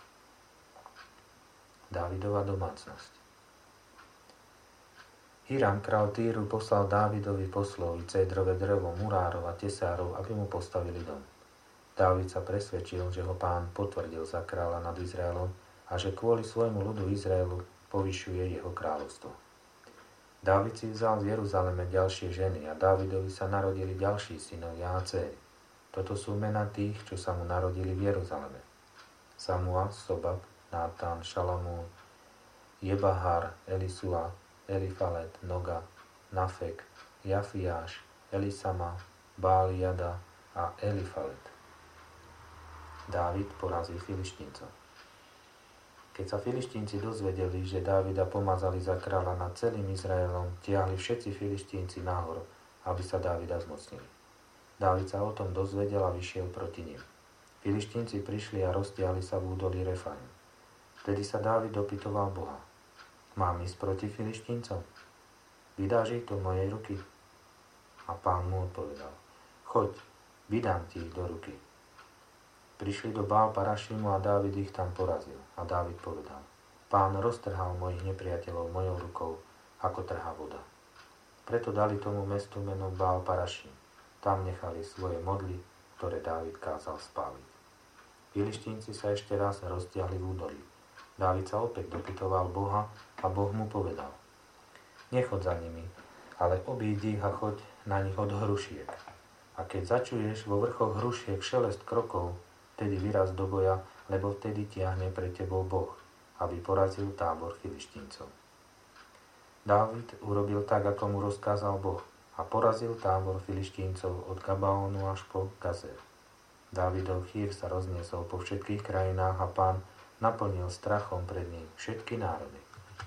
Dávidova domácnosť. Hiram, král Týru, poslal Dávidovi poslov, cédrové drevo, murárov a tesárov, aby mu postavili dom. Dávid sa presvedčil, že ho Pán potvrdil za kráľa nad Izraelom a že kvôli svojmu ľudu Izraelu povyšuje jeho kráľovstvo. Dávid si vzal z Jeruzaleme ďalšie ženy a Dávidovi sa narodili ďalší synovia a dcéry. Toto sú mená tých, čo sa mu narodili v Jeruzaleme: Samua, Sobab, Nátan, Šalamún, Jebahar, Elisua, Elifalet, Noga, Nafek, Jafiáš, Elisama, Báliada a Elifalet. Dávid porazil Filištíncov. Keď sa Filištínci dozvedeli, že Dávida pomazali za kráľa nad celým Izraelom, tiahli všetci Filištínci nahor, aby sa Dávida zmocnili. Dávid sa o tom dozvedel a vyšiel proti nim. Filištínci prišli a roztiahli sa v údolí Refaim. Vtedy sa Dávid dopytoval Boha: Mám ísť proti Filištíncom? Vydáš ich do mojej ruky? A Pán mu odpovedal: Choď, vydám ti ich do ruky. Prišli do Bál Parašimu a Dávid ich tam porazil. A Dávid povedal: Pán roztrhal mojich nepriateľov mojou rukou, ako trhá voda. Preto dali tomu mestu meno Bál Parašim. Tam nechali svoje modly, ktoré Dávid kázal spáliť. Filištínci sa ešte raz roztiahli v údolí. Dávid sa opäť dopytoval Boha a Boh mu povedal: Nechod za nimi, ale obídi ich a choď na nich od hrušiek. A keď začuješ vo vrchoch hrušiek šelest krokov, vtedy vyraz do boja, lebo vtedy tiahne pre tebou Boh, aby porazil tábor Filištíncov. Dávid urobil tak, ako mu rozkázal Boh, a porazil tábor Filištíncov od Gabaónu až po Gazer. Dávidov chýr sa rozniesol po všetkých krajinách a Pán naplnil strachom pred ním všetky národy.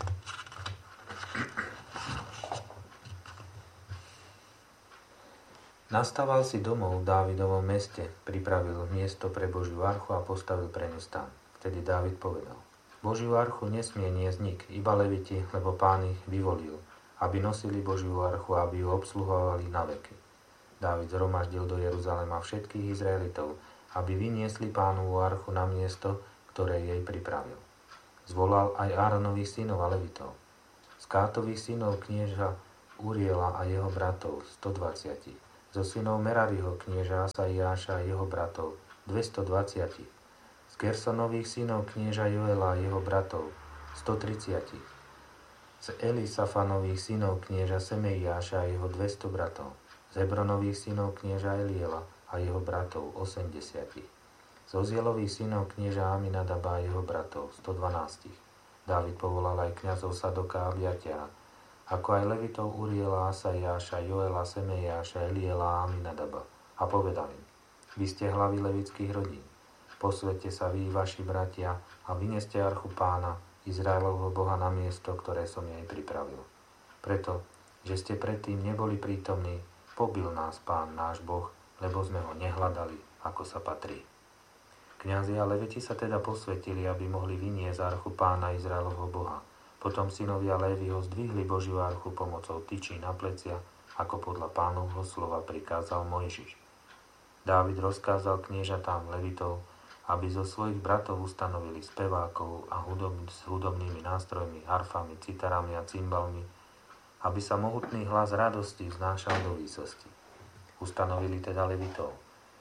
Nastaval si domov v Dávidovom meste, pripravil miesto pre Božiu archu a postavil pre ňu stan. Vtedy Dávid povedal: Božiu archu nesmie niesť nik, iba leviti, lebo Pán ich vyvolil, aby nosili Božiu archu a aby ju obsluhovali na veky. Dávid zhromaždil do Jeruzalema všetkých Izraelitov, aby vyniesli Pánovu archu na miesto, ktoré jej pripravil. Zvolal aj Áronových synov a levitov. Z Kátových synov knieža Uriela a jeho bratov stodvadsať Zo synov Merariho knieža Asaiáša a jeho bratov dvestodvadsať. Z Gersonových synov knieža Joela a jeho bratov stotridsať. Z Elisafanových synov knieža Semeiáša a jeho dvesto bratov. Z Hebronových synov knieža Eliela a jeho bratov osemdesiat. Z Ozielových synov knieža Aminadaba a jeho bratov stodvanásť. Dávid povolal aj kňazov Sadoka a Abiatara, ako aj levitov Uriela, Asaiáša, Joela, Semeiáša, Eliela a Aminadaba. A povedal im: vy ste hlavy levických rodín. Posvete sa vy, vaši bratia, a vyneste archu Pána, Izraelovho Boha, na miesto, ktoré som jej pripravil. Preto, že ste predtým neboli prítomní, pobil nás Pán, náš Boh, lebo sme ho nehľadali, ako sa patrí. Kňazi a leviti sa teda posvetili, aby mohli vyniesť archu Pána, Izraelovho Boha. Potom synovia Léviho zdvihli Božiu archu pomocou tyčí na plecia, ako podľa Pánovho slova prikázal Mojžiš. Dávid rozkázal kniežatám levitov, aby zo svojich bratov ustanovili spevákov a hudob, s hudobnými nástrojmi, harfami, citarami a cymbalmi, aby sa mohutný hlas radosti vznášal do výsosti. Ustanovili teda levitov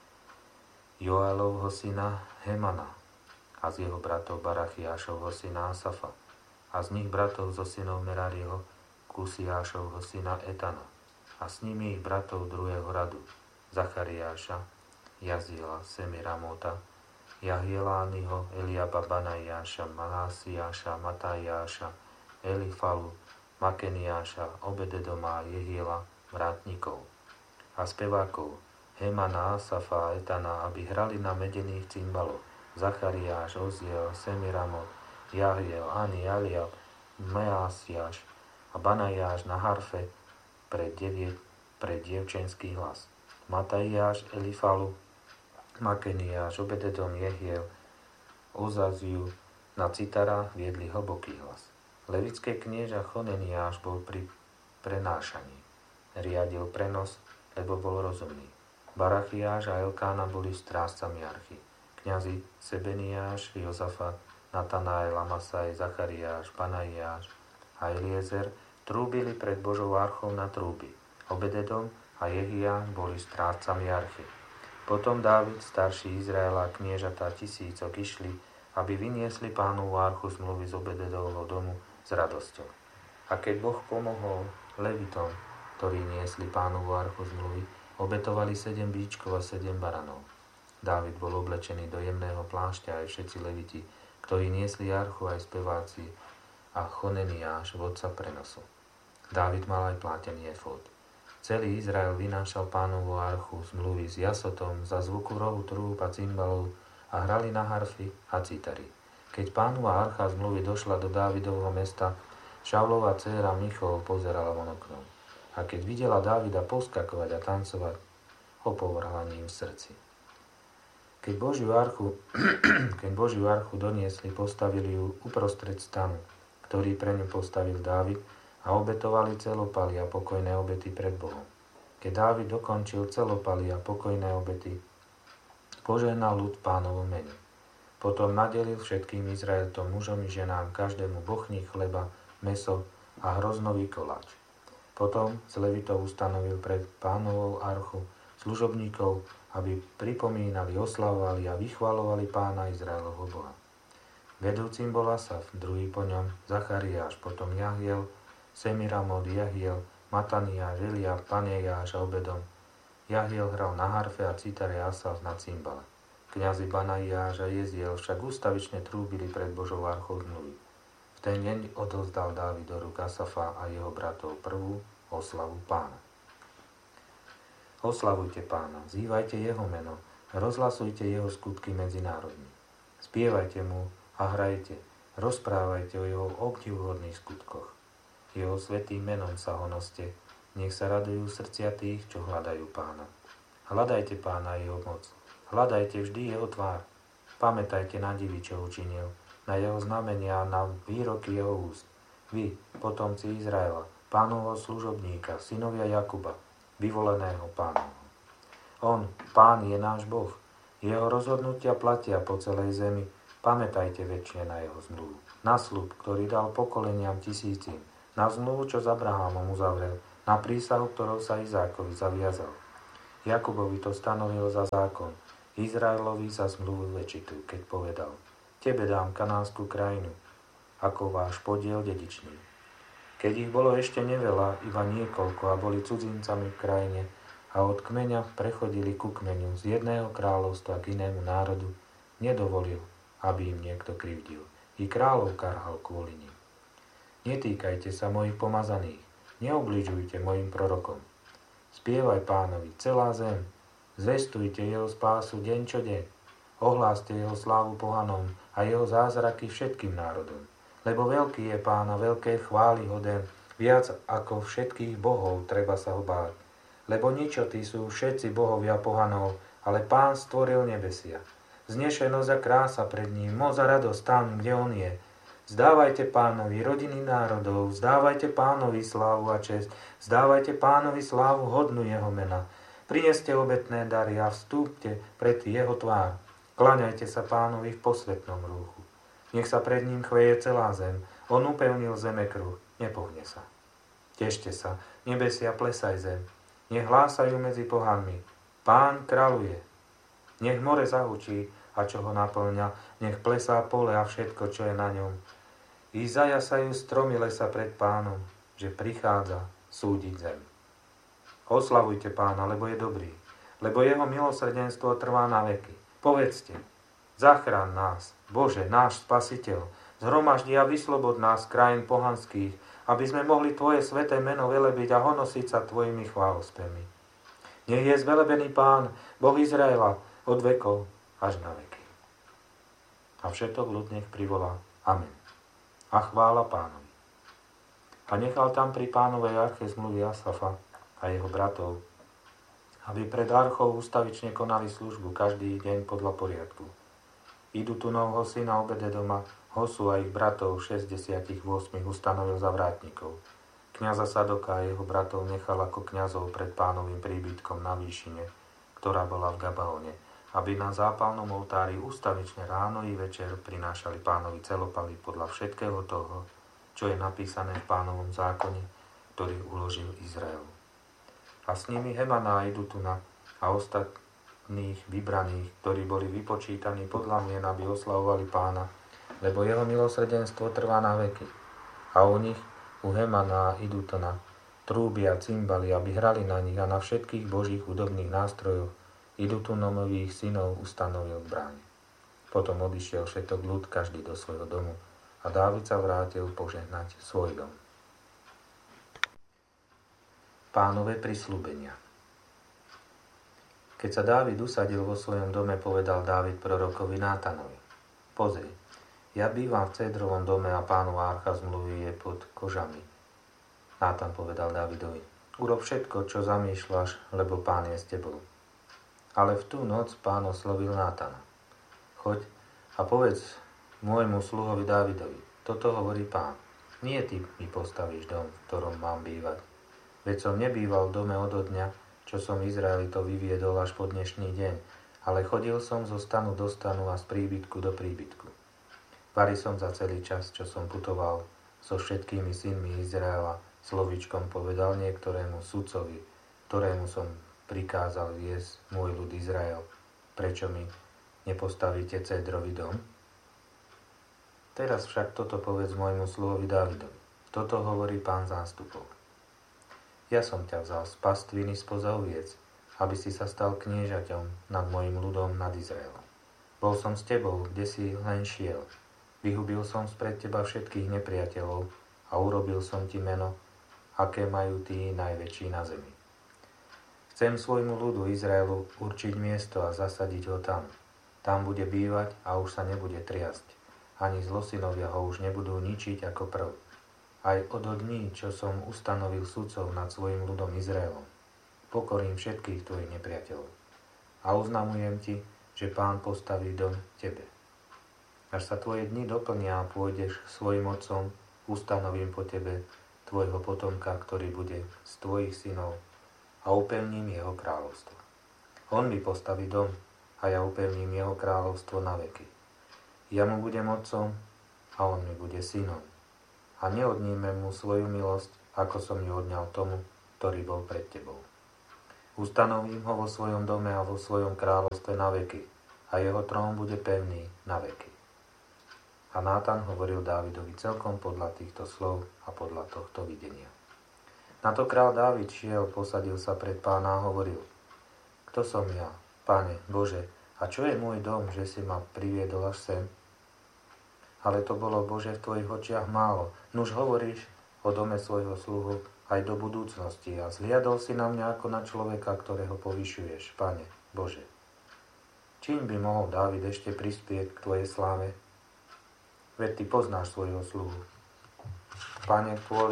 Joelovho syna Hemana a z jeho bratov Barachiášovho syna Asafa a z nich bratov zo synov Merariho Kusiášovho syna Etana a s nimi ich bratov druhého radu Zachariáša, Jaziela, Semiramota, Jahielányho, Eliaba, Banaiáša, Mahasiáša, Matajáša, Elifalu, Makeniáša, Obededoma, Jehiela, vrátnikov a spevákov Hemana, Asafa a Etana, aby hrali na medených cymbaloch Zachariáš, Oziel, Semiramot, Jahiel, Ani, Aliab, Measiáš a Banajáš na harfe pre, devie, pre dievčenský hlas. Matajáš, Elifalu, Makeniáš, Obededom, Jehiel, Ozaziu na citarách viedli hlboký hlas. Levické knieža Choneniáš bol pri prenášaní. Riadil prenos, lebo bol rozumný. Barachiáš a Elkána boli strážcami archy. Kňazi Sebeniáš, Jozafat, Natanael, Amasaj, Zachariáš, Banaiáš a Eliezer trúbili pred Božou archou na trúby. Obededom a Jehia boli strážcami archy. Potom Dávid, starší Izraela, kniežatá tisícok išli, aby vyniesli Pánovu archu zmluvy z Obededovho domu s radosťou. A keď Boh pomohol levitom, ktorí niesli Pánovu archu zmluvy, obetovali sedem bíčkov a sedem baranov. Dávid bol oblečený do jemného plášťa, aj všetci leviti, ktorí niesli archu, aj speváci a Choneniáš, vodca prenosu. Dávid mal aj plátený efód. Celý Izrael vynášal Pánovu archu zmluvy s jasotom za zvuku rohu trúb a cymbalov a hrali na harfy a citary. Keď Pánova archa zmluvy došla do Dávidovho mesta, Šaulova dcéra Michol pozerala von oknom. A keď videla Dávida poskakovať a tancovať, opovrhla ním v srdci. Keď Božiu archu, keď Božiu archu doniesli, postavili ju uprostred stanu, ktorý pre ňu postavil Dávid, a obetovali celopaly a pokojné obety pred Bohom. Keď Dávid dokončil celopaly a pokojné obety, požehnal ľud Pánovo mene. Potom nadelil všetkým Izraeltom, mužom i ženám, každému bochník chleba, mäso a hroznový koláč. Potom z levitov ustanovil pred Pánovou archu služobníkov, aby pripomínali, oslavovali a vychvalovali Pána Izraelovho Boha. Vedúcim bol Asaf, druhý po ňom Zachariáš, potom Jahiel, Semiramot, Jahiel, Mataniáš, Eliab, Panejáš a Obedom. Jahiel hral na harfe a citare, Asaf na cymbale. Kňazi Banaiáš a Jeziel však ústavične trúbili pred Božou archou zmluvy. V ten deň odovzdal Dávid do rúk Asafa a jeho bratov prvú oslavu Pána. Oslavujte Pána, vzývajte jeho meno, rozhlasujte jeho skutky medzi národmi. Spievajte mu a hrajte, rozprávajte o jeho obdivuhodných skutkoch. Jeho svätým menom sa honoste, nech sa radujú srdcia tých, čo hľadajú Pána. Hľadajte Pána a jeho moc, hľadajte vždy jeho tvár. Pamätajte na divy, čo učinil, na jeho znamenia a na výroky jeho úst. Vy, potomci Izraela, Pánovho služobníka, synovia Jakuba, vyvoleného Pánovho. On, Pán, je náš Boh. Jeho rozhodnutia platia po celej zemi. Pamätajte večne na jeho zmluvu. Na sľub, ktorý dal pokoleniam tisícim. Na zmluvu, čo s Abrahámom uzavrel. Na prísahu, ktorou sa Izákovi zaviazal. Jakubovi to stanovil za zákon, Izraelovi za zmluvu večitú, keď povedal: Tebe dám kanánsku krajinu, ako váš podiel dedičný. Keď ich bolo ešte neveľa, iba niekoľko, a boli cudzincami v krajine, a od kmeňa prechodili ku kmeňu z jedného kráľovstva k inému národu, nedovolil, aby im niekto krivdil. I kráľov karhal kvôli nim. Netýkajte sa mojich pomazaných, neobližujte mojim prorokom. Spievaj Pánovi celá zem, zvestujte jeho spásu deň čo deň, ohláste jeho slávu pohanom a jeho zázraky všetkým národom. Lebo veľký je Pán a veľké chvály hoden, viac ako všetkých bohov treba sa ho báť. Lebo ničotí sú všetci bohovia pohanov, ale Pán stvoril nebesia. Znešenosť a krása pred ním, moc a radosť tam, kde on je. Vzdávajte Pánovi rodiny národov, vzdávajte Pánovi slávu a česť, vzdávajte Pánovi slávu hodnú jeho mena. Prineste obetné dary a vstúpte pred jeho tvár. Kláňajte sa Pánovi v posvätnom rúchu. Nech sa pred ním chveje celá zem, on upevnil zeme kruh, nepohne sa. Tešte sa, nebesia, plesaj zem, nech hlásajú medzi pohanmi. Pán kráľuje. Nech more zahučí, a čo ho naplňa, nech plesá pole a všetko, čo je na ňom. I zajasajú stromy lesa pred Pánom, že prichádza súdiť zem. Oslavujte Pána, lebo je dobrý, lebo jeho milosrdenstvo trvá na veky. Povedzte: Zachrán nás, Bože, náš Spasiteľ, zhromaždi a vyslobod nás z krajín pohanských, aby sme mohli Tvoje sväté meno velebiť a honosiť sa Tvojimi chválospevmi. Nech je zvelebený Pán, Boh Izraela, od vekov až na veky. A všetok ľud nech privolá Amen. A chvála Pánovi. A nechal tam pri Pánovej arche zmluvy Asafa a jeho bratov, aby pred archou ustavične konali službu každý deň podľa poriadku. Idutunovho syna Obededoma, Hosu a ich bratov šesťdesiatosem ustanovil za vrátnikov. Kňaza Sadoka a jeho bratov nechal ako kňazov pred Pánovým príbytkom na výšine, ktorá bola v Gabaone, aby na zápalnom oltári ustavične ráno i večer prinášali Pánovi celopaly podľa všetkého toho, čo je napísané v Pánovom zákone, ktorý uložil Izraelu. A s nimi Hemana a Idutuna a ostatných vybraných, ktorí boli vypočítaní podľa mien, aby oslavovali Pána, lebo jeho milosrdenstvo trvá na veky. A u nich, u Hemana a Idutuna, trúby a cymbali, aby hrali na nich, a na všetkých božích hudobných nástrojoch Idutunomových synov ustanovil v bráne. Potom odišiel všetok ľud, každý do svojho domu, a Dávid sa vrátil požehnať svoj dom. Pánové prisľúbenia. Keď sa Dávid usadil vo svojom dome, povedal Dávid prorokovi Nátanovi: Pozri, ja bývam v cédrovom dome a Pánova archa zmluvy je pod kožami. Nátan povedal Dávidovi: Urob všetko, čo zamýšľaš, lebo Pán je s tebou. Ale v tú noc Pán oslovil Nátana: Choď a povedz môjmu sluhovi Dávidovi: Toto hovorí Pán. Nie ty mi postavíš dom, v ktorom mám bývať. Veď som nebýval v dome odo dňa, čo som Izraelitov vyviedol až po dnešný deň, ale chodil som zo stanu do stanu a z príbytku do príbytku. Vari som za celý čas, čo som putoval so všetkými synmi Izraela, slovíčkom povedal niektorému sudcovi, ktorému som prikázal viesť môj ľud Izrael: Prečo mi nepostavíte cédrový dom? Teraz však toto povedz môjmu sluhovi Dávidovi: Toto hovorí Pán zástupov. Ja som ťa vzal z pastviny spoza oviec, aby si sa stal kniežaťom nad mojim ľudom, nad Izraelom. Bol som s tebou, kde si len šiel. Vyhubil som spred teba všetkých nepriateľov a urobil som ti meno, aké majú tí najväčší na zemi. Chcem svojmu ľudu Izraelu určiť miesto a zasadiť ho tam. Tam bude bývať a už sa nebude triasť. Ani zlosinovia ho už nebudú ničiť ako prv. Aj od dní, čo som ustanovil sudcov nad svojim ľudom Izraelom, pokorím všetkých tvojich nepriateľov. A oznamujem ti, že Pán postaví dom tebe. Až sa tvoje dni doplnia a pôjdeš svojim otcom, ustanovím po tebe tvojho potomka, ktorý bude z tvojich synov, a upevním jeho kráľovstvo. On mi postaví dom a ja upevním jeho kráľovstvo na veky. Ja mu budem otcom a on mi bude synom. A neodnímem mu svoju milosť, ako som ju odňal tomu, ktorý bol pred tebou. Ustanovím ho vo svojom dome a vo svojom kráľovstve na veky, a jeho trón bude pevný na veky. A Nátan hovoril Dávidovi celkom podľa týchto slov a podľa tohto videnia. Na to kráľ Dávid šiel, posadil sa pred Pána a hovoril: Kto som ja, Pane, Bože, a čo je môj dom, že si ma priviedol až sem? Ale to bolo, Bože, v tvojich očiach málo. Nuž hovoríš o dome svojho sluhu aj do budúcnosti a zliadol si na mňa ako na človeka, ktorého povyšuješ, Pane, Bože. Čím by mohol Dávid ešte prispieť k tvojej sláve? Veď ty poznáš svojho sluhu. Pane, kvôli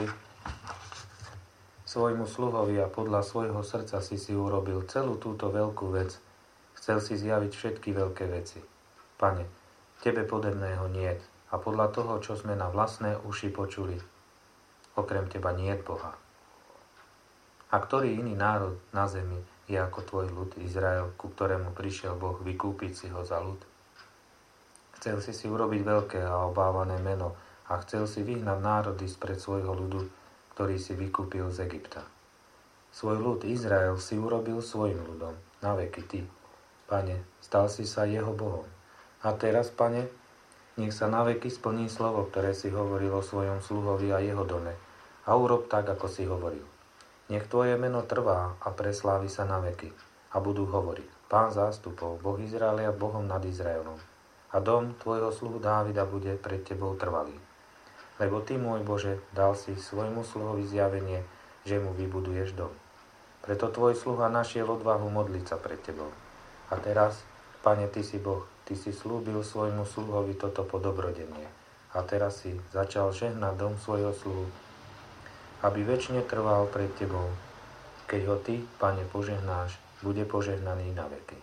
svojmu sluhovi a podľa svojho srdca si si urobil celú túto veľkú vec. Chcel si zjaviť všetky veľké veci. Pane, tebe podobného niet a podľa toho, čo sme na vlastné uši počuli, okrem teba niet Boha. A ktorý iný národ na zemi je ako tvoj ľud Izrael, ku ktorému prišiel Boh vykúpiť si ho za ľud? Chcel si si urobiť veľké a obávané meno a chcel si vyhnať národy spred svojho ľudu, ktorý si vykúpil z Egypta. Svoj ľud Izrael si urobil svojim ľudom, na veky ty. Pane, stal si sa jeho Bohom. A teraz, Pane, nech sa na veky splní slovo, ktoré si hovoril o svojom sluhovi a jeho dome. A urob tak, ako si hovoril. Nech tvoje meno trvá a preslávi sa na veky. A budú hovoriť: Pán zástupov, Boh Izraelia, Bohom nad Izraelom. A dom tvojho sluhu Dávida bude pred tebou trvalý. Lebo ty, môj Bože, dal si svojmu sluhovi zjavenie, že mu vybuduješ dom. Preto tvoj sluha našiel odvahu modliť sa pred tebou. A teraz, Pane, ty si Boh, ty si slúbil svojmu sluhovi toto podobrodenie. A teraz si začal žehnať dom svojho sluhu, aby večne trval pred tebou. Keď ho ty, Pane, požehnáš, bude požehnaný na veky.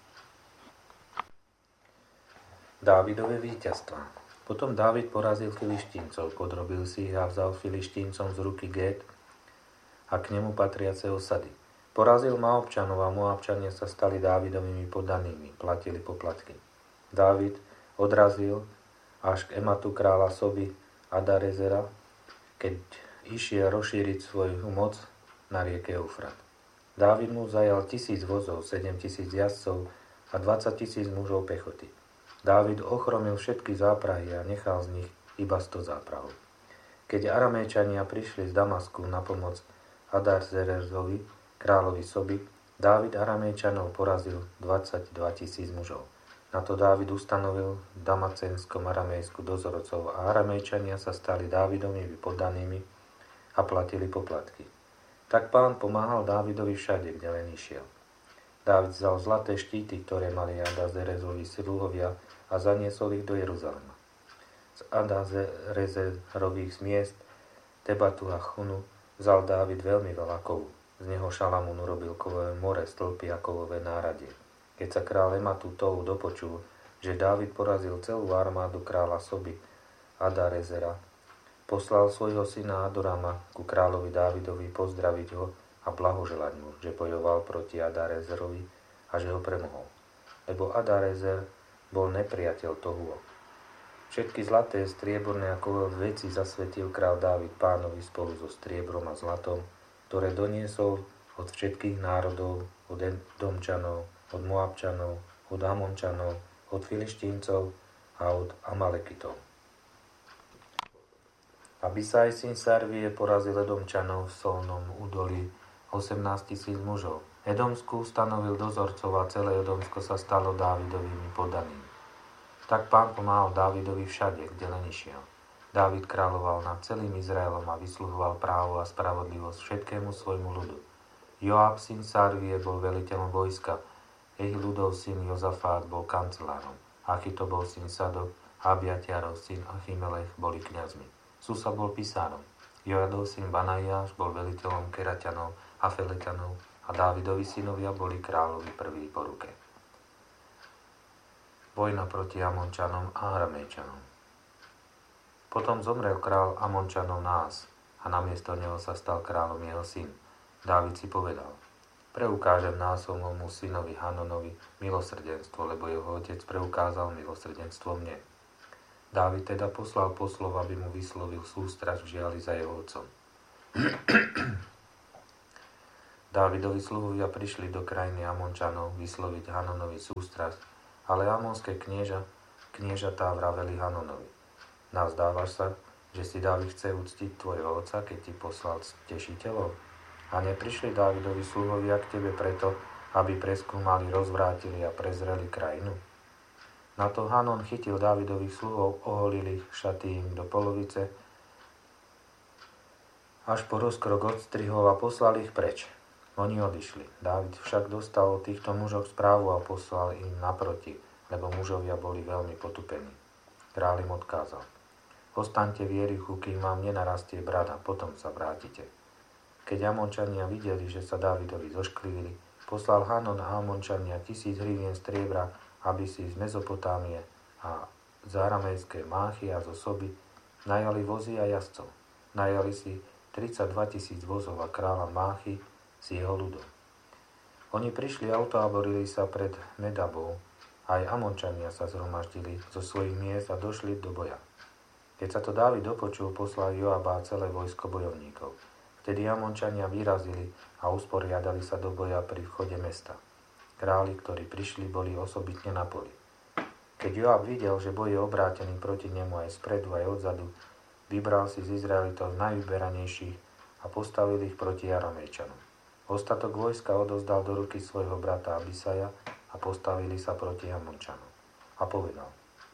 Dávidové víťazstvá. Potom Dávid porazil Filištíncov, podrobil si ich a vzal Filištíncom z ruky Gét a k nemu patriace osady. Porazil Moabčanov a Moabčania sa stali Dávidovými poddanými, platili poplatky. Dávid odrazil až k Ematu kráľa Soby Adarezera, keď išiel rozšíriť svoju moc na rieke Eufrat. Dávid mu zajal tisíc vozov, sedem tisíc jazdcov a dvadsať tisíc mužov pechoty. Dávid ochromil všetky záprahy a nechal z nich iba sto záprahov. Keď Araméčania prišli z Damasku na pomoc Adarzerezovi, kráľovi Soby, Dávid Araméčanov porazil dvadsaťdva tisíc mužov. Na to Dávid ustanovil v Damacenskom Aramejsku dozorcov a Araméčania sa stali Dávidovými poddanými a platili poplatky. Tak Pán pomáhal Dávidovi všade, kde len išiel. Dávid vzal zlaté štíty, ktoré mali Adazerezovi sluhovia, a zaniesol ich do Jeruzalema. Z Adazerezerových miest Tebatu a Chunu vzal Dávid veľmi veľa kovu. Z neho Šalamún urobil kovové more, stĺpy a kovové náradie. Keď sa kráľ Ematu Tou dopočul, že Dávid porazil celú armádu kráľa Soby Adarezera, poslal svojho syna Adorama ku kráľovi Dávidovi pozdraviť ho a blahoželať mu, že bojoval proti Adarezerovi a že ho premohol. Lebo Adarezer bol nepriateľ Tohuo. Všetky zlaté, strieborné a kovové veci zasvetil kráľ Dávid Pánovi spolu so striebrom a zlatom, ktoré doniesol od všetkých národov, od Edomčanov, od Moabčanov, od Amončanov, od Filištíncov a od Amalekitov. Abisaj syn Sarvie porazil Edomčanov v Solnom údolí osemnásť tisíc mužov. Edomsku stanovil dozorcov a celé Edomsko sa stalo Dávidovými poddanými. Tak Pán pomáhal Dávidovi všade, kde len išiel. Dávid kráľoval nad celým Izraelom a vysluhoval právo a spravodlivosť všetkému svojmu ľudu. Joab syn Sarvie bol veliteľom vojska, Ehiludov syn Jozafát bol kancelárom, Achitobov syn Sadok a Abiatiarov syn Achimelech boli kňazmi. Susa bol pisárom, Joadov syn Banajáš bol veliteľom Keraťanov a Feleťanov a Dávidovi synovia boli kráľovi prví po ruke. Vojna proti Amončanom a Araméčanom. Potom zomrel král Amončanov Nás a namiesto neho sa stal kráľom jeho syn. Dávid si povedal: preukážem Násomovmu synovi Hanonovi milosrdenstvo, lebo jeho otec preukázal milosrdenstvo mne. Dávid teda poslal poslov, aby mu vyslovil sústrasť v žiali za jeho otcom. Dávidovi sluhovia prišli do krajiny Amončanov vysloviť Hanonovi sústrasť, ale amonské knieža, kniežatá vraveli Hanonovi: Nazdávaš sa, že si Dávid chce uctiť tvojho otca, keď ti poslal tešiteľov? A neprišli Dávidovi sluhovia k tebe preto, aby preskúmali, rozvrátili a prezreli krajinu? Na to Hanon chytil Dávidových sluhov, oholil ich, šaty im do polovice, až po rozkrok odstrihol a poslal ich preč. Oni odišli. Dávid však dostal od týchto mužov správu a poslal im naproti, lebo mužovia boli veľmi potupení. Kráľ im odkázal: Ostaňte v Jerichu, kým vám nenarastie brada, potom sa vrátite. Keď Amončania videli, že sa Dávidovi zošklivili, poslal Hanon a Amončania tisíc hrivien striebra, aby si z Mezopotámie a z aramejskej Máchy a zo Soby najali vozy a jazdcov. Najali si tridsaťdva tisíc vozov a kráľa Máchy s jeho ľudom. Oni prišli a utáborili sa pred Medabou. Aj Amončania sa zhromaždili zo svojich miest a došli do boja. Keď sa to Dávid dopočul, poslal Joaba a celé vojsko bojovníkov. Vtedy Amončania vyrazili a usporiadali sa do boja pri vchode mesta. Králi, ktorí prišli, boli osobitne na poli. Keď Joab videl, že boj je obrátený proti nemu aj spredu, aj odzadu, vybral si z Izraelitov najvyberanejších a postavil ich proti Aramejčanom. Ostatok vojska odozdal do ruky svojho brata Abisaja a postavili sa proti Amončanom. A povedal: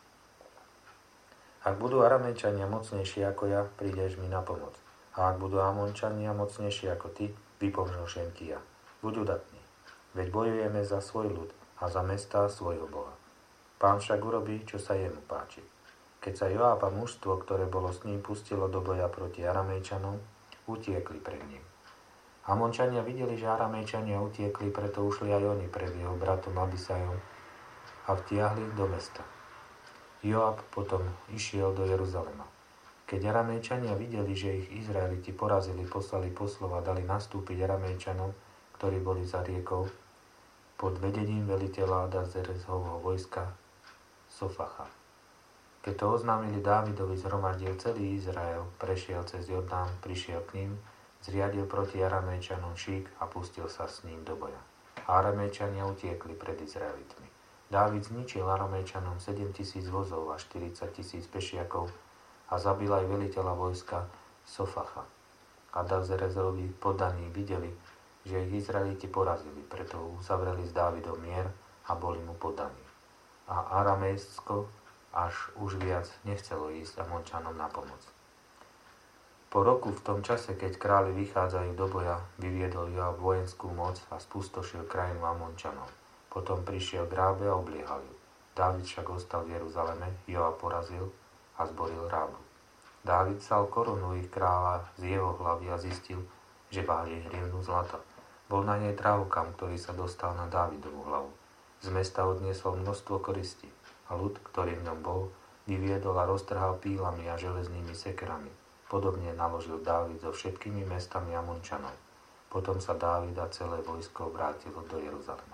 Ak budú Aramejčania mocnejší ako ja, prídeš mi na pomoc. A ak budú Amončania mocnejší ako ty, vypomôžem ti ja. Buď udatný, veď bojujeme za svoj ľud a za mestá svojho Boha. Pán však urobí, čo sa jemu páči. Keď sa Joab a mužstvo, ktoré bolo s ním, pustilo do boja proti Aramejčanom, utiekli pred ním. Amončania videli, že Aramejčania utiekli, preto ušli aj oni pred jeho bratom Abisajom a vtiahli do mesta. Joab potom išiel do Jeruzalema. Keď Aramejčania videli, že ich Izraeliti porazili, poslali poslov a dali nastúpiť Aramejčanom, ktorí boli za riekou, pod vedením veliteľa Adazerezhovho vojska Sofacha. Keď to oznámili Dávidovi, zhromaždil celý Izrael, prešiel cez Jordán, prišiel k ním, zriadil proti Aramejčanom šík a pustil sa s ním do boja. A Aramejčania utiekli pred Izraelitmi. Dávid zničil Aramejčanom sedem tisíc vozov a štyridsať tisíc pešiakov a zabil aj veliteľa vojska Sofacha. A Dazerezovi poddaní videli, že ich Izraeliti porazili, preto uzavreli s Dávidom mier a boli mu poddaní. A Aramejsko až už viac nechcelo ísť Amončanom na pomoc. Po roku, v tom čase, keď králi vychádzajú do boja, vyviedol Joab vojenskú moc a spustošil krajinu Amončanov. Potom prišiel k Rábe a obliehal ju. Dávid však ostal v Jeruzaleme, Joab porazil a zboril Rábu. Dávid sal korunu ich kráľa z jeho hlavy a zistil, že válie hrivnu zlata. Bol na nej drahokam, ktorý sa dostal na Dávidovú hlavu. Z mesta odniesol množstvo koristí a ľud, ktorý v ňom bol, vyviedol a roztrhal pílami a železnými sekerami. Podobne naložil Dávid so všetkými mestami Amončanov. Potom sa Dávid a celé vojsko vrátilo do Jeruzalema.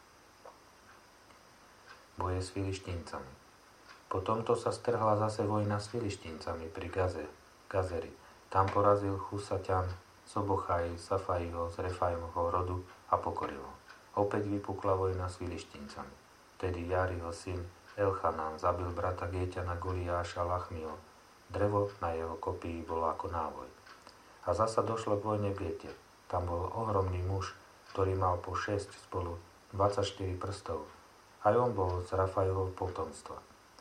Boje s Filištíncami. Po tomto sa strhla zase vojna s Filištíncami pri Gaze, Gazeri. Tam porazil Chusaťan, Sobochaj, Safaiho z Refajmovho rodu a pokoril ho. Opäť vypukla vojna s Filištíncami. Vtedy Jariho syn Elchanán zabil brata Géťana Goliáša Lachmio. Drevo na jeho kopii bolo ako návoj. A zasa došlo k vojne v Gete. Tam bol ohromný muž, ktorý mal po šesť spolu dvadsaťštyri prstov. Aj on bol z Rafajovho potomstva.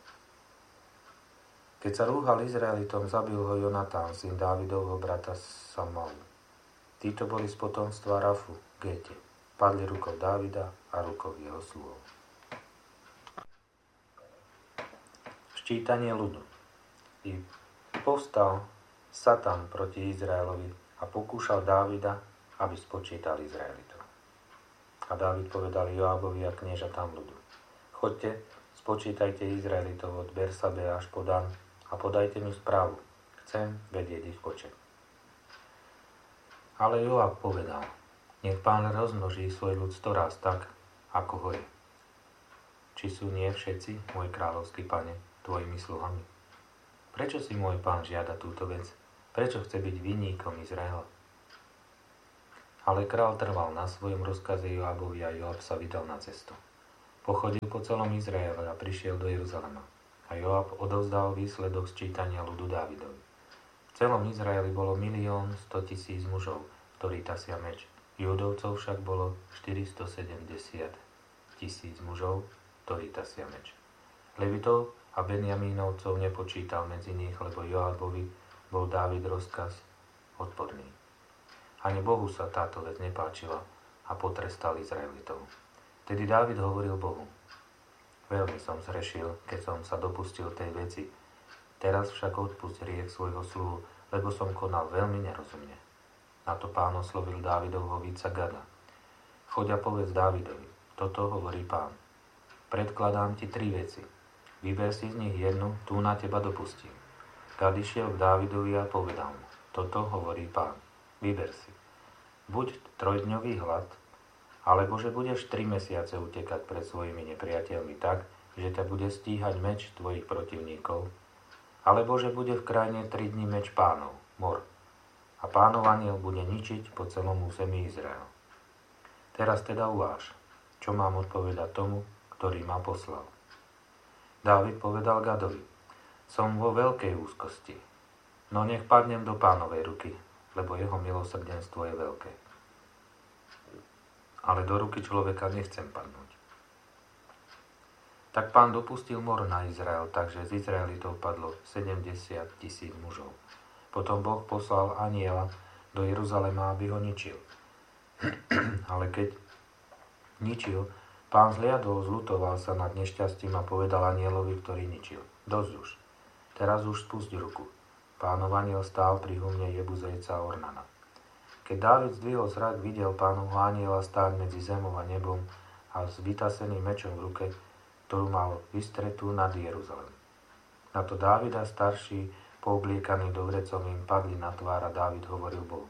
Keď sa rúhal Izraelitom, zabil ho Jonatán, syn Dávidovho brata Samal. Títo boli z potomstva Rafu, Gete. Padli rukou Dávida a rukou jeho sluhov. Ščítanie ľudu. I povstal Satan proti Izraelovi a pokúšal Dávida, aby spočítal Izraelitov. A Dávid povedal Joabovi a kniežatám ľudu: Choďte, spočítajte Izraelitov od Bersabe až po Dan a podajte mi správu. Chcem vedieť ich počet. Ale Joab povedal: Nech Pán rozmnoží svoj ľud storaz tak, ako ho je. Či sú nie všetci, môj kráľovský pane, tvojimi sluhami? Prečo si môj pán žiada túto vec? Prečo chce byť vinníkom Izraela? Ale král trval na svojom rozkaze Joabovi a Joab sa vydal na cestu. Pochodil po celom Izraele a prišiel do Jeruzalema. A Joab odovzdal výsledok sčítania ľudu Dávidovi. V celom Izraeli bolo milión stotisíc mužov, ktorí tasia meč. Júdovcov však bolo štyristosedemdesiat tisíc mužov, ktorí tasia meč. Levitov a Benjamínovcov nepočítal medzi nich, lebo Joabovi bol Dávid rozkaz odporný. Ani Bohu sa táto vec nepáčila a potrestal Izraelitov. Tedy Dávid hovoril Bohu: Veľmi som zrešil, keď som sa dopustil tej veci. Teraz však odpusť hriech svojho sluhu, lebo som konal veľmi nerozumne. Na to Pán oslovil Dávidovho víca Gada. Choď a povedz Dávidovi: Toto hovorí Pán. Predkladám ti tri veci. Vyber si z nich jednu, tú na teba dopustím. Gad išiel k Dávidovi a povedal mu: Toto hovorí Pán. Vyber si. Buď trojdňový hlad, alebo že budeš tri mesiace utekať pred svojimi nepriateľmi tak, že ťa bude stíhať meč tvojich protivníkov, alebo že bude v krajine tri dni meč Pánov, mor, a Pánov anjel bude ničiť po celom území Izrael. Teraz teda uváž, čo mám odpovedať tomu, ktorý ma poslal. Dávid povedal Gadovi: Som vo veľkej úzkosti, no nech padnem do Pánovej ruky, lebo jeho milosrdenstvo je veľké. Ale do ruky človeka nechcem padnúť. Tak Pán dopustil mor na Izrael, takže z Izraelitov padlo sedemdesiat tisíc mužov. Potom Boh poslal anjela do Jeruzalema, aby ho ničil. Ale keď ničil, Pán zliadol, zľutoval sa nad nešťastím a povedal anjelovi, ktorý ničil: Dosť už, teraz už spusť ruku. Pánov anjel stál pri humne Jebuzejca Ornana. Keď Dávid zdvihol zrak, videl Pánovho anjela stáť medzi zemou a nebom a s vytaseným mečom v ruke, ktorú mal vystretú nad Jeruzalem. Na to Dávid a starší, poobliekaní do vrecov, im padli na tvár a Dávid hovoril Bohu: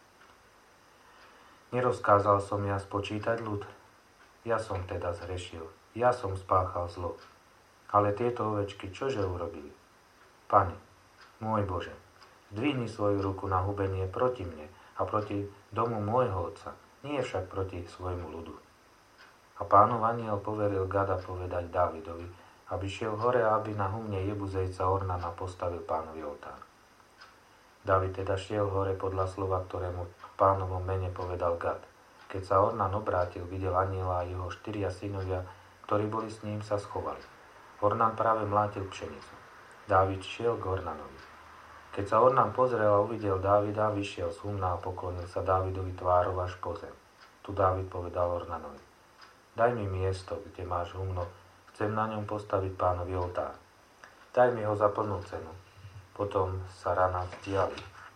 Nerozkázal som ja spočítať ľud? Ja som teda zhrešil, ja som spáchal zlo. Ale tieto ovečky čože urobili? Pane, môj Bože, zdvihni svoju ruku na hubenie proti mne a proti domu môjho otca, nie však proti svojmu ľudu. A Pánov anjel poveril Gada povedať Dávidovi, aby šiel hore a aby na humne Jebuzejca Ornana postavil Pánovi oltár. Dávid teda šiel hore podľa slova, ktorému v Pánovom mene povedal Gad. Keď sa Ornan obrátil, videl anjela a jeho štyria synovia, ktorí boli s ním, sa schovali. Ornan práve mlátil pšenicu. Dávid šiel k Ornanovi. Keď sa Ornan pozrel a uvidel Dávida, vyšiel z humna a poklonil sa Dávidovi tvárou až po zem. Tu Dávid povedal Ornanovi: Daj mi miesto, kde máš humno, chcem na ňom postaviť Pánovi oltár. Daj mi ho za plnú cenu. Potom sa rana vzdiali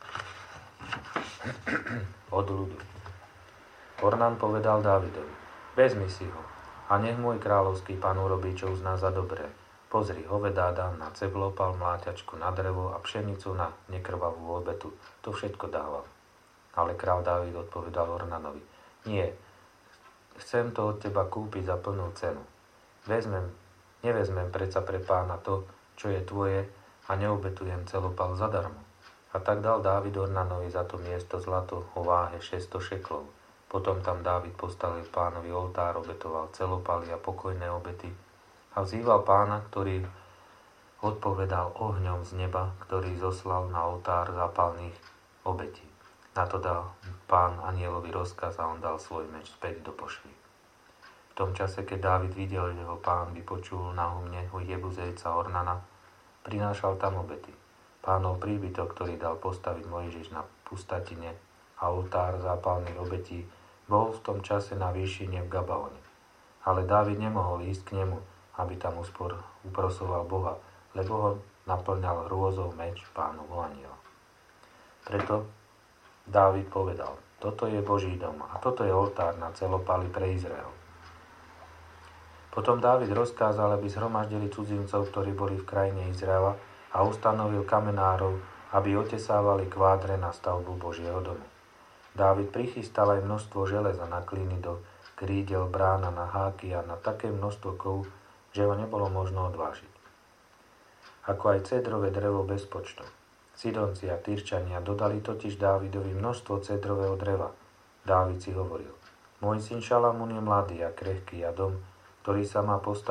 od ľudu. Ornan povedal Dávidovi: Vezmi si ho a nech môj kráľovský pán urobí, čo uzná za dobré. Pozri, hovedá dám na ceblopal, mláťačku na drevo a pšenicu na nekrvavú obetu. To všetko dávam. Ale kráľ Dávid odpovedal Ornanovi: Nie, chcem to od teba kúpiť za plnú cenu. Vezmem, nevezmem predsa pre pána to, čo je tvoje, a neobetujem celopal zadarmo. A tak dal Dávid Ornanovi za to miesto zlato o váhe šesťsto šeklov. Potom tam Dávid postavil Pánovi oltár, obetoval celopaly a pokojné obety a vzýval Pána, ktorý odpovedal ohňom z neba, ktorý zoslal na oltár zápalných obetí. Na to dal Pán anjelovi rozkaz a on dal svoj meč späť do pošvy. V tom čase, keď Dávid videl, že ho Pán vypočul na humne u Jebuzejca Ornana, prinášal tam obety. Pánov príbytok, ktorý dal postaviť Mojžiš na pustatine, a oltár zápalných obetí, bol v tom čase na výšine v Gabaone. Ale Dávid nemohol ísť k nemu, aby tam uspor uprosoval Boha, lebo ho naplňal hrôzou meč Pánovho anjela. Preto Dávid povedal: Toto je Boží dom a toto je oltár na celopály pre Izrael. Potom Dávid rozkázal, aby zhromaždili cudzincov, ktorí boli v krajine Izraela, a ustanovil kamenárov, aby otesávali kvádre na stavbu Božieho domu. Dávid prichystal aj množstvo železa na klíny do krídel, brána, na háky a na také množstvo kov, že ho nebolo možno odvážiť. Ako aj cedrové drevo bez počtu. Sidonci a Tyrčania dodali totiž Dávidovi množstvo cedrového dreva, Dávid si hovoril: Môj syn Šalamún je mladý a krehký a dom, ktorý sa má postaviť